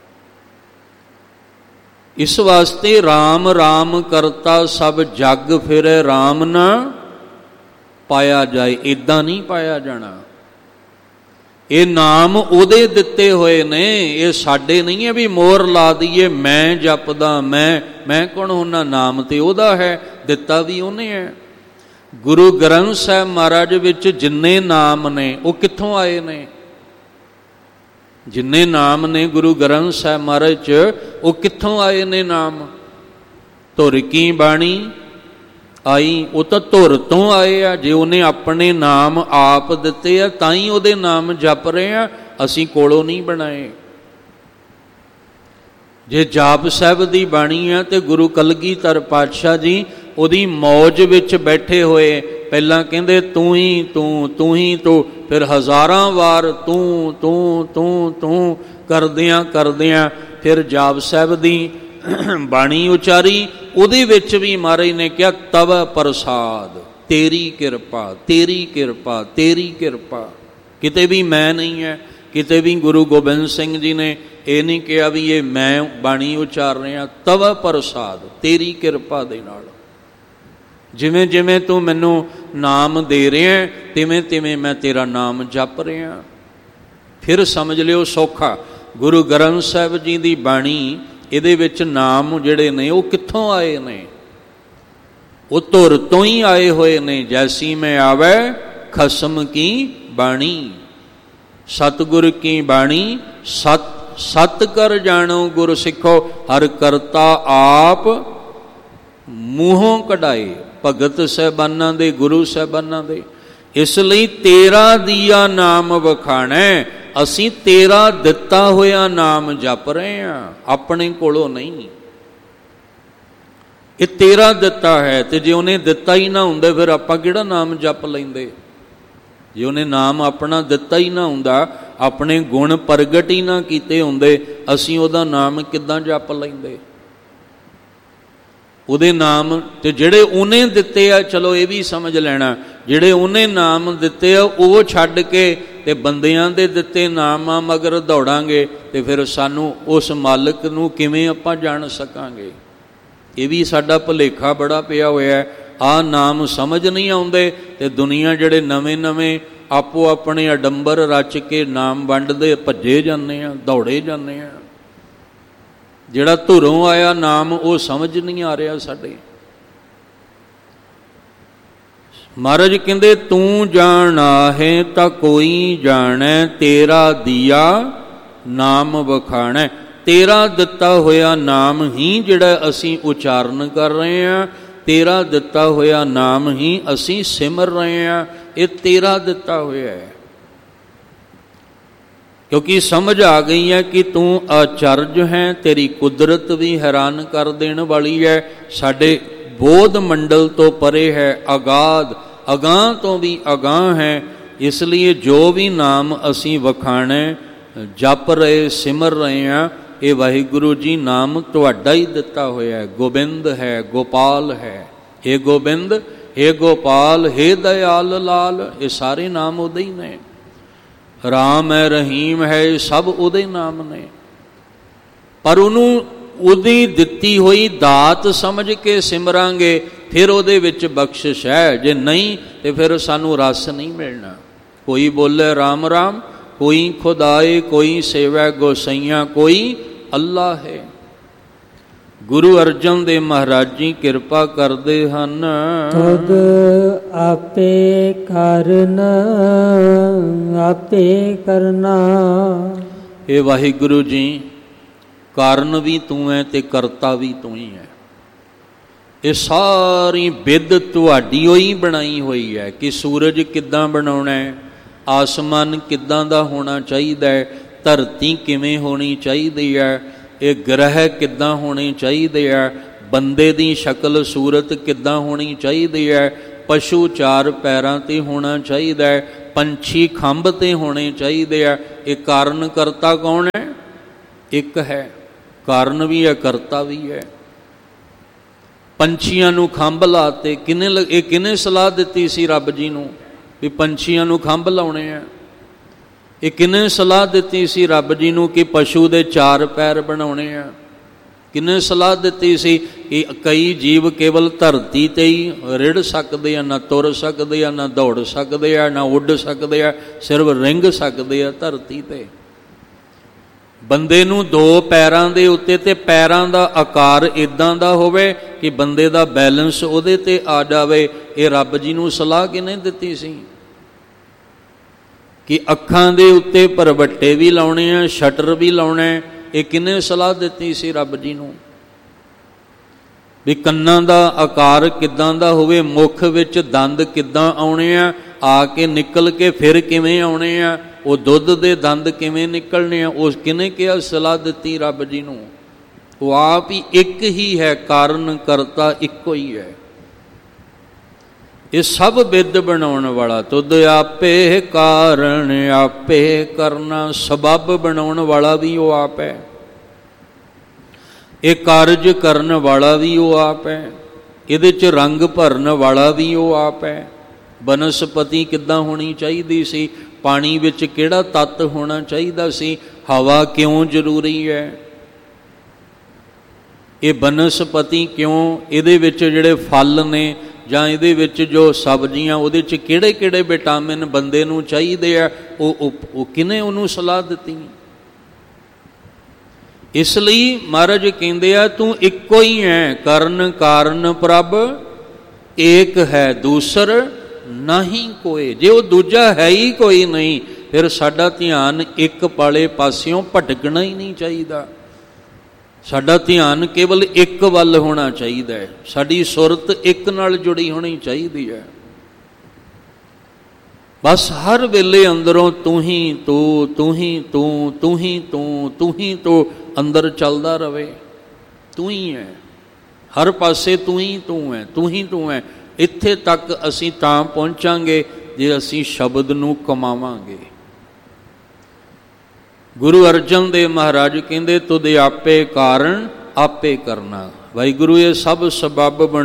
ਇਸ ਵਾਸਤੇ ਰਾਮ ਰਾਮ ਕਰਤਾ ਸਭ ਜਗ ਫਿਰੈ, ਰਾਮ ਨਾ ਪਾਇਆ ਜਾਏ। ਇੱਦਾਂ ਨਹੀਂ ਪਾਇਆ ਜਾਣਾ। ਇਹ ਨਾਮ ਉਹਦੇ ਦਿੱਤੇ ਹੋਏ ਨੇ, ਇਹ ਸਾਡੇ ਨਹੀਂ ਹੈ ਵੀ ਮੋਹਰ ਲਾ ਦਈਏ ਮੈਂ ਜਪਦਾ, ਮੈਂ ਕੌਣ ਹੁੰਦਾ? ਨਾਮ ਤੇ ਉਹਦਾ ਹੈ, ਦਿੱਤਾ ਵੀ ਉਹਨੇ ਹੈ। ਗੁਰੂ ਗ੍ਰੰਥ ਸਾਹਿਬ ਮਹਾਰਾਜ ਵਿੱਚ ਜਿੰਨੇ ਨਾਮ ਨੇ ਉਹ ਕਿੱਥੋਂ ਆਏ ਨੇ? ਜਿੰਨੇ ਨਾਮ ਨੇ ਗੁਰੂ ਗ੍ਰੰਥ ਸਾਹਿਬ ਮਹਾਰਾਜ 'ਚ ਉਹ ਕਿੱਥੋਂ ਆਏ ਨੇ ਨਾਮ? ਧੁਰ ਕੀ ਬਾਣੀ ਆਈ, ਉਹ ਤਾਂ ਧੁਰ ਤੋਂ ਆਏ ਆ। ਜੇ ਉਹਨੇ ਆਪਣੇ ਨਾਮ ਆਪ ਦਿੱਤੇ ਆ ਤਾਂ ਹੀ ਉਹਦੇ ਨਾਮ ਜਪ ਰਹੇ ਆ, ਅਸੀਂ ਕੋਲੋਂ ਨਹੀਂ ਬਣਾਏ। ਜੇ ਜਾਪ ਸਾਹਿਬ ਦੀ ਬਾਣੀ ਆ ਤੇ ਗੁਰੂ ਕਲਗੀਧਰ ਪਾਤਸ਼ਾਹ ਜੀ ਉਹਦੀ ਮੌਜ ਵਿੱਚ ਬੈਠੇ ਹੋਏ ਪਹਿਲਾਂ ਕਹਿੰਦੇ ਤੂੰ ਹੀ ਤੂੰ, ਤੂੰ ਹੀ ਤੂੰ, ਫਿਰ ਹਜ਼ਾਰਾਂ ਵਾਰ ਤੂੰ ਤੂੰ ਤੂੰ ਤੂੰ ਕਰਦਿਆਂ ਫਿਰ ਜਾਪ ਸਾਹਿਬ ਦੀ ਬਾਣੀ ਉਚਾਰੀ। ਉਹਦੇ ਵਿੱਚ ਵੀ ਮਹਾਰਾਜ ਨੇ ਕਿਹਾ ਤਵ ਪ੍ਰਸਾਦ, ਤੇਰੀ ਕਿਰਪਾ, ਤੇਰੀ ਕਿਰਪਾ, ਤੇਰੀ ਕਿਰਪਾ। ਕਿਤੇ ਵੀ ਮੈਂ ਨਹੀਂ ਹੈ, ਕਿਤੇ ਵੀ ਗੁਰੂ ਗੋਬਿੰਦ ਸਿੰਘ ਜੀ ਨੇ ਇਹ ਨਹੀਂ ਕਿਹਾ ਵੀ ਇਹ ਮੈਂ ਬਾਣੀ ਉਚਾਰ ਰਿਹਾ। ਤਵ ਪ੍ਰਸਾਦ, ਤੇਰੀ ਕਿਰਪਾ ਦੇ ਨਾਲ ਜਿਵੇਂ ਜਿਵੇਂ ਤੂੰ ਮੈਨੂੰ ਨਾਮ ਦੇ ਰਿਹਾ ਤਿਵੇਂ ਤਿਵੇਂ ਮੈਂ ਤੇਰਾ ਨਾਮ ਜਪ ਰਿਹਾ। ਫਿਰ ਸਮਝ ਲਿਓ ਸੌਖਾ। ਗੁਰੂ ਗ੍ਰੰਥ ਸਾਹਿਬ ਜੀ ਦੀ ਬਾਣੀ ਇਹਦੇ ਵਿੱਚ ਨਾਮ ਜਿਹੜੇ ਨੇ ਉਹ ਕਿੱਥੋਂ ਆਏ ਨੇ? ਉਹ ਧੁਰ ਤੋਂ ਹੀ ਆਏ ਹੋਏ ਨੇ। ਜੈਸੀ ਮੈਂ ਆਵੈ ਖਸਮ ਕੀ ਬਾਣੀ, ਸਤਿਗੁਰ ਕੀ ਬਾਣੀ ਸਤ ਕਰ ਜਾਣੋ ਗੁਰ ਸਿੱਖੋ, ਹਰ ਕਰਤਾ ਆਪ ਮੂੰਹੋਂ ਕਢਾਏ। ਭਗਤ ਸਾਹਿਬਾਨਾਂ ਦੇ, ਗੁਰੂ ਸਾਹਿਬਾਨਾਂ ਦੇ। ਇਸ ਲਈ ਤੇਰਾ ਦੀਆ ਨਾਮ ਵਖਾਣਾ, ਅਸੀਂ ਤੇਰਾ ਦਿੱਤਾ ਹੋਇਆ ਨਾਮ ਜਪ ਰਹੇ ਹਾਂ, ਆਪਣੇ ਕੋਲੋਂ ਨਹੀਂ। ਇਹ ਤੇਰਾ ਦਿੱਤਾ ਹੈ। ਤੇ ਜੇ ਉਹਨੇ ਦਿੱਤਾ ਹੀ ਨਾ ਹੁੰਦਾ ਫਿਰ ਆਪਾਂ ਕਿਹੜਾ ਨਾਮ ਜਪ ਲੈਂਦੇ? ਜੇ ਉਹਨੇ ਨਾਮ ਆਪਣਾ ਦਿੱਤਾ ਹੀ ਨਾ ਹੁੰਦਾ, ਆਪਣੇ ਗੁਣ ਪ੍ਰਗਟ ਹੀ ਨਾ ਕੀਤੇ ਹੁੰਦੇ, ਅਸੀਂ ਉਹਦਾ ਨਾਮ ਕਿੱਦਾਂ ਜਪ ਲੈਂਦੇ? ਉਹਦੇ ਨਾਮ ਤੇ ਜਿਹੜੇ ਉਹਨੇ ਦਿੱਤੇ ਆ, ਚਲੋ ਇਹ ਵੀ ਸਮਝ ਲੈਣਾ, ਜਿਹੜੇ ਉਹਨੇ ਨਾਮ ਦਿੱਤੇ ਆ ਉਹ ਛੱਡ ਕੇ ਤੇ ਬੰਦਿਆਂ ਦੇ ਦਿੱਤੇ ਨਾਮਾਂ ਮਗਰ ਦੌੜਾਂਗੇ ਤੇ ਫਿਰ ਸਾਨੂੰ ਉਸ ਮਾਲਕ ਨੂੰ ਕਿਵੇਂ ਆਪਾਂ ਜਾਣ ਸਕਾਂਗੇ? ਇਹ ਵੀ ਸਾਡਾ ਭੁਲੇਖਾ ਬੜਾ ਪਿਆ ਹੋਇਆ ਹੈ। ਆਹ ਨਾਮ ਸਮਝ ਨਹੀਂ ਆਉਂਦੇ ਤੇ ਦੁਨੀਆ ਜਿਹੜੇ ਨਵੇਂ ਆਪੋ ਆਪਣੇ ਅਡੰਬਰ ਰਚ ਕੇ ਨਾਮ ਵੰਡਦੇ ਭੱਜੇ ਜਾਂਦੇ ਆ, ਦੌੜੇ ਜਾਂਦੇ ਆ। ਜਿਹੜਾ ਧੁਰੋਂ ਆਇਆ ਨਾਮ ਉਹ ਸਮਝ ਨਹੀਂ ਆ ਰਿਹਾ ਸਾਡੇ। ਮਹਾਰਾਜ ਕਹਿੰਦੇ ਤੂੰ ਜਾਣਾ ਹੈ ਤਾਂ ਕੋਈ ਜਾਣੈ, ਤੇਰਾ ਦੀਆ ਨਾਮ ਵਖਾਣੈ। ਤੇਰਾ ਦਿੱਤਾ ਹੋਇਆ ਨਾਮ ਹੀ ਜਿਹੜਾ ਅਸੀਂ ਉਚਾਰਨ ਕਰ ਰਹੇ ਹਾਂ, ਤੇਰਾ ਦਿੱਤਾ ਹੋਇਆ ਨਾਮ ਹੀ ਅਸੀਂ ਸਿਮਰ ਰਹੇ ਹਾਂ। ਇਹ ਤੇਰਾ ਦਿੱਤਾ ਹੋਇਆ ਹੈ। ਕਿਉਂਕਿ ਸਮਝ ਆ ਗਈ ਹੈ ਕਿ ਤੂੰ ਅਚਰਜ ਹੈ, ਤੇਰੀ ਕੁਦਰਤ ਵੀ ਹੈਰਾਨ ਕਰ ਦੇਣ ਵਾਲੀ ਹੈ, ਸਾਡੇ ਬੋਧ ਮੰਡਲ ਤੋਂ ਪਰੇ ਹੈ, ਅਗਾਂਹ ਤੋਂ ਵੀ ਅਗਾਂਹ ਹੈ। ਇਸ ਲਈ ਜੋ ਵੀ ਨਾਮ ਅਸੀਂ ਵਖਾਣੇ ਜਪ ਰਹੇ, ਸਿਮਰ ਰਹੇ ਹਾਂ, ਇਹ ਵਾਹਿਗੁਰੂ ਜੀ ਨਾਮ ਤੁਹਾਡਾ ਹੀ ਦਿੱਤਾ ਹੋਇਆ ਹੈ। ਗੋਬਿੰਦ ਹੈ, ਗੋਪਾਲ ਹੈ। ਹੇ ਗੋਬਿੰਦ, ਹੇ ਗੋਪਾਲ, ਹੇ ਦਇਆਲ ਲਾਲ, ਇਹ ਸਾਰੇ ਨਾਮ ਉਹਦੇ ਹੀ ਨੇ। ਰਾਮ ਹੈ, ਰਹੀਮ ਹੈ, ਇਹ ਸਭ ਉਹਦੇ ਨਾਮ ਨੇ। ਪਰ ਉਹਨੂੰ ਉਹਦੀ ਦਿੱਤੀ ਹੋਈ ਦਾਤ ਸਮਝ ਕੇ ਸਿਮਰਾਂਗੇ ਫਿਰ ਉਹਦੇ ਵਿੱਚ ਬਖਸ਼ਿਸ਼ ਹੈ। ਜੇ ਨਹੀਂ ਤੇ ਫਿਰ ਸਾਨੂੰ ਰਸ ਨਹੀਂ ਮਿਲਣਾ। ਕੋਈ ਬੋਲੇ ਰਾਮ ਰਾਮ, ਕੋਈ ਖੁਦਾਏ, ਕੋਈ ਸੇਵੈ ਗੋਸਈਆਂ, ਕੋਈ ਅੱਲਾ ਹੈ। ਗੁਰੂ ਅਰਜਨ ਦੇਵ ਮਹਾਰਾਜ ਜੀ ਕਿਰਪਾ ਕਰਦੇ ਹਨ। ਤੁਧ ਆਪੇ ਕਰਨਾ, ਆਪੇ ਕਰਨਾ। ਇਹ ਵਾਹਿਗੁਰੂ ਜੀ, ਕਾਰਨ ਵੀ ਤੂੰ ਹੈ ਤੇ ਕਰਤਾ ਵੀ ਤੂੰ ਹੀ ਹੈ। ਇਹ ਸਾਰੀ ਵਿਦ ਤੁਹਾਡੀ ਹੋਈ ਬਣਾਈ ਹੋਈ ਹੈ ਕਿ ਸੂਰਜ ਕਿੱਦਾਂ ਬਣਾਉਣਾ ਹੈ, ਆਸਮਾਨ ਕਿੱਦਾਂ ਦਾ ਹੋਣਾ ਚਾਹੀਦਾ ਹੈ, ਧਰਤੀ ਕਿਵੇਂ ਹੋਣੀ ਚਾਹੀਦੀ ਹੈ, ਇਹ ਗ੍ਰਹਿ ਕਿੱਦਾਂ ਹੋਣੇ ਚਾਹੀਦੇ ਹੈ, ਬੰਦੇ ਦੀ ਸ਼ਕਲ ਸੂਰਤ ਕਿੱਦਾਂ ਹੋਣੀ ਚਾਹੀਦੀ ਹੈ, ਪਸ਼ੂ 4 ਪੈਰਾਂ 'ਤੇ ਹੋਣਾ ਚਾਹੀਦਾ ਹੈ, ਪੰਛੀ ਖੰਭ 'ਤੇ ਹੋਣੇ ਚਾਹੀਦੇ ਆ। ਇਹ ਕਾਰਨ ਕਰਤਾ ਕੌਣ ਹੈ? ਇੱਕ ਹੈ। ਕਾਰਨ ਵੀ ਹੈ, ਕਰਤਾ ਵੀ ਹੈ। ਪੰਛੀਆਂ ਨੂੰ ਖੰਭ ਲਾਤੇ ਇਹ ਕਿਹਨੇ ਸਲਾਹ ਦਿੱਤੀ ਸੀ ਰੱਬ ਜੀ ਨੂੰ ਵੀ ਪੰਛੀਆਂ ਨੂੰ ਖੰਭ ਲਾਉਣੇ ਆ? ਇਹ ਕਿਹਨੇ ਸਲਾਹ ਦਿੱਤੀ ਸੀ ਰੱਬ ਜੀ ਨੂੰ ਕਿ ਪਸ਼ੂ ਦੇ 4 ਪੈਰ ਬਣਾਉਣੇ ਆ? ਕਿਹਨੇ ਸਲਾਹ ਦਿੱਤੀ ਸੀ ਕਿ ਕਈ ਜੀਵ ਕੇਵਲ ਧਰਤੀ 'ਤੇ ਹੀ ਰਿੜ ਸਕਦੇ ਆ, ਨਾ ਤੁਰ ਸਕਦੇ ਆ, ਨਾ ਦੌੜ ਸਕਦੇ ਆ, ਨਾ ਉੱਡ ਸਕਦੇ ਆ, ਸਿਰਫ ਰਿੰਗ ਸਕਦੇ ਆ ਧਰਤੀ 'ਤੇ। ਬੰਦੇ ਨੂੰ 2 ਪੈਰਾਂ ਦੇ ਉੱਤੇ ਤੇ ਪੈਰਾਂ ਦਾ ਆਕਾਰ ਇੱਦਾਂ ਦਾ ਹੋਵੇ ਕਿ ਬੰਦੇ ਦਾ ਬੈਲੈਂਸ ਉਹਦੇ 'ਤੇ ਆ ਜਾਵੇ। ਇਹ ਰੱਬ ਜੀ ਨੂੰ ਸਲਾਹ ਕਿਹਨੇ ਦਿੱਤੀ ਸੀ? ਕਿ ਅੱਖਾਂ ਦੇ ਉੱਤੇ ਭਰਵੱਟੇ ਵੀ ਲਾਉਣੇ ਆ, ਸ਼ਟਰ ਵੀ ਲਾਉਣਾ। ਇਹ ਕਿਹਨੇ ਸਲਾਹ ਦਿੱਤੀ ਸੀ ਰੱਬ ਜੀ ਨੂੰ? ਵੀ ਕੰਨਾਂ ਦਾ ਆਕਾਰ ਕਿੱਦਾਂ ਦਾ ਹੋਵੇ, ਮੁੱਖ ਵਿੱਚ ਦੰਦ ਕਿੱਦਾਂ ਆਉਣੇ ਆ ਕੇ ਨਿਕਲ ਕੇ ਫਿਰ ਕਿਵੇਂ ਆਉਣੇ ਆ, ਉਹ ਦੁੱਧ ਦੇ ਦੰਦ ਕਿਵੇਂ ਨਿਕਲਣੇ ਆ, ਉਸ ਕਿਹਨੇ ਕਿਹਾ ਸਲਾਹ ਦਿੱਤੀ ਰੱਬ ਜੀ ਨੂੰ? ਉਹ ਆਪ ਹੀ ਇੱਕ ਹੀ ਹੈ, ਕਾਰਨ ਕਰਤਾ ਇੱਕੋ ਹੀ ਹੈ। ਇਹ ਸਭ ਵਿਦ ਬਣਾਉਣ ਵਾਲਾ ਤੁਧ ਆਪੇ, ਕਾਰਨ ਆਪੇ ਕਰਨਾ, ਸਬੱਬ ਬਣਾਉਣ ਵਾਲਾ ਵੀ ਉਹ ਆਪ ਹੈ, ਇਹ ਕਾਰਜ ਕਰਨ ਵਾਲਾ ਵੀ ਉਹ ਆਪ ਹੈ, ਇਹਦੇ 'ਚ ਰੰਗ ਭਰਨ ਵਾਲਾ ਵੀ ਉਹ ਆਪ ਹੈ। ਬਨਸਪਤੀ ਕਿੱਦਾਂ ਹੋਣੀ ਚਾਹੀਦੀ ਸੀ, ਪਾਣੀ ਵਿੱਚ ਕਿਹੜਾ ਤੱਤ ਹੋਣਾ ਚਾਹੀਦਾ ਸੀ, ਹਵਾ ਕਿਉਂ ਜ਼ਰੂਰੀ ਹੈ, ਇਹ ਬਨਸਪਤੀ ਕਿਉਂ, ਇਹਦੇ ਵਿੱਚ ਜਿਹੜੇ ਫਲ ਨੇ ਜਾਂ ਇਹਦੇ ਵਿੱਚ ਜੋ ਸਬਜ਼ੀਆਂ, ਉਹਦੇ 'ਚ ਕਿਹੜੇ ਕਿਹੜੇ ਵਿਟਾਮਿਨ ਬੰਦੇ ਨੂੰ ਚਾਹੀਦੇ ਆ, ਉਹ ਕਿਹਨੇ ਉਹਨੂੰ ਸਲਾਹ ਦਿੱਤੀ? ਇਸ ਲਈ ਮਹਾਰਾਜ ਕਹਿੰਦੇ ਆ ਤੂੰ ਇੱਕੋ ਹੀ ਹੈ, ਕਰਨ ਕਾਰਨ ਪ੍ਰਭ ਏਕ ਹੈ, ਦੂਸਰ ਨਹੀਂ ਕੋਏ। ਜੇ ਉਹ ਦੂਜਾ ਹੈ ਹੀ ਕੋਈ ਨਹੀਂ, ਫਿਰ ਸਾਡਾ ਧਿਆਨ ਇੱਕ ਪਾਲੇ ਪਾਸਿਓਂ ਭਟਕਣਾ ਹੀ ਨਹੀਂ ਚਾਹੀਦਾ। ਸਾਡਾ ਧਿਆਨ ਕੇਵਲ ਇੱਕ ਵੱਲ ਹੋਣਾ ਚਾਹੀਦਾ ਹੈ, ਸਾਡੀ ਸੁਰਤ ਇੱਕ ਨਾਲ ਜੁੜੀ ਹੋਣੀ ਚਾਹੀਦੀ ਹੈ। ਬਸ ਹਰ ਵੇਲੇ ਅੰਦਰੋਂ ਤੂੰ ਹੀ ਤੂੰ, ਤੂੰ ਹੀ ਤੂੰ, ਤੂੰ ਹੀ ਤੂੰ, ਤੂੰ ਹੀ ਤੂੰ ਅੰਦਰ ਚੱਲਦਾ ਰਵੇ। ਤੂੰ ਹੀ ਹੈ, ਹਰ ਪਾਸੇ ਤੂੰ ਹੀ ਤੂੰ ਹੈ, ਤੂੰ ਹੀ ਤੂੰ ਹੈ। ਇੱਥੇ ਤੱਕ ਅਸੀਂ ਤਾਂ ਪਹੁੰਚਾਂਗੇ ਜੇ ਅਸੀਂ ਸ਼ਬਦ ਨੂੰ ਕਮਾਵਾਂਗੇ। ਗੁਰੂ ਅਰਜਨ ਦੇਵ ਮਹਾਰਾਜ ਕਹਿੰਦੇ ਤੁਧ ਆਪੇ, ਕਾਰਨ ਆਪੇ ਕਰਨਾ। ਵਾਹਿਗੁਰੂ ਇਹ ਸਭ ਸਬੱਬ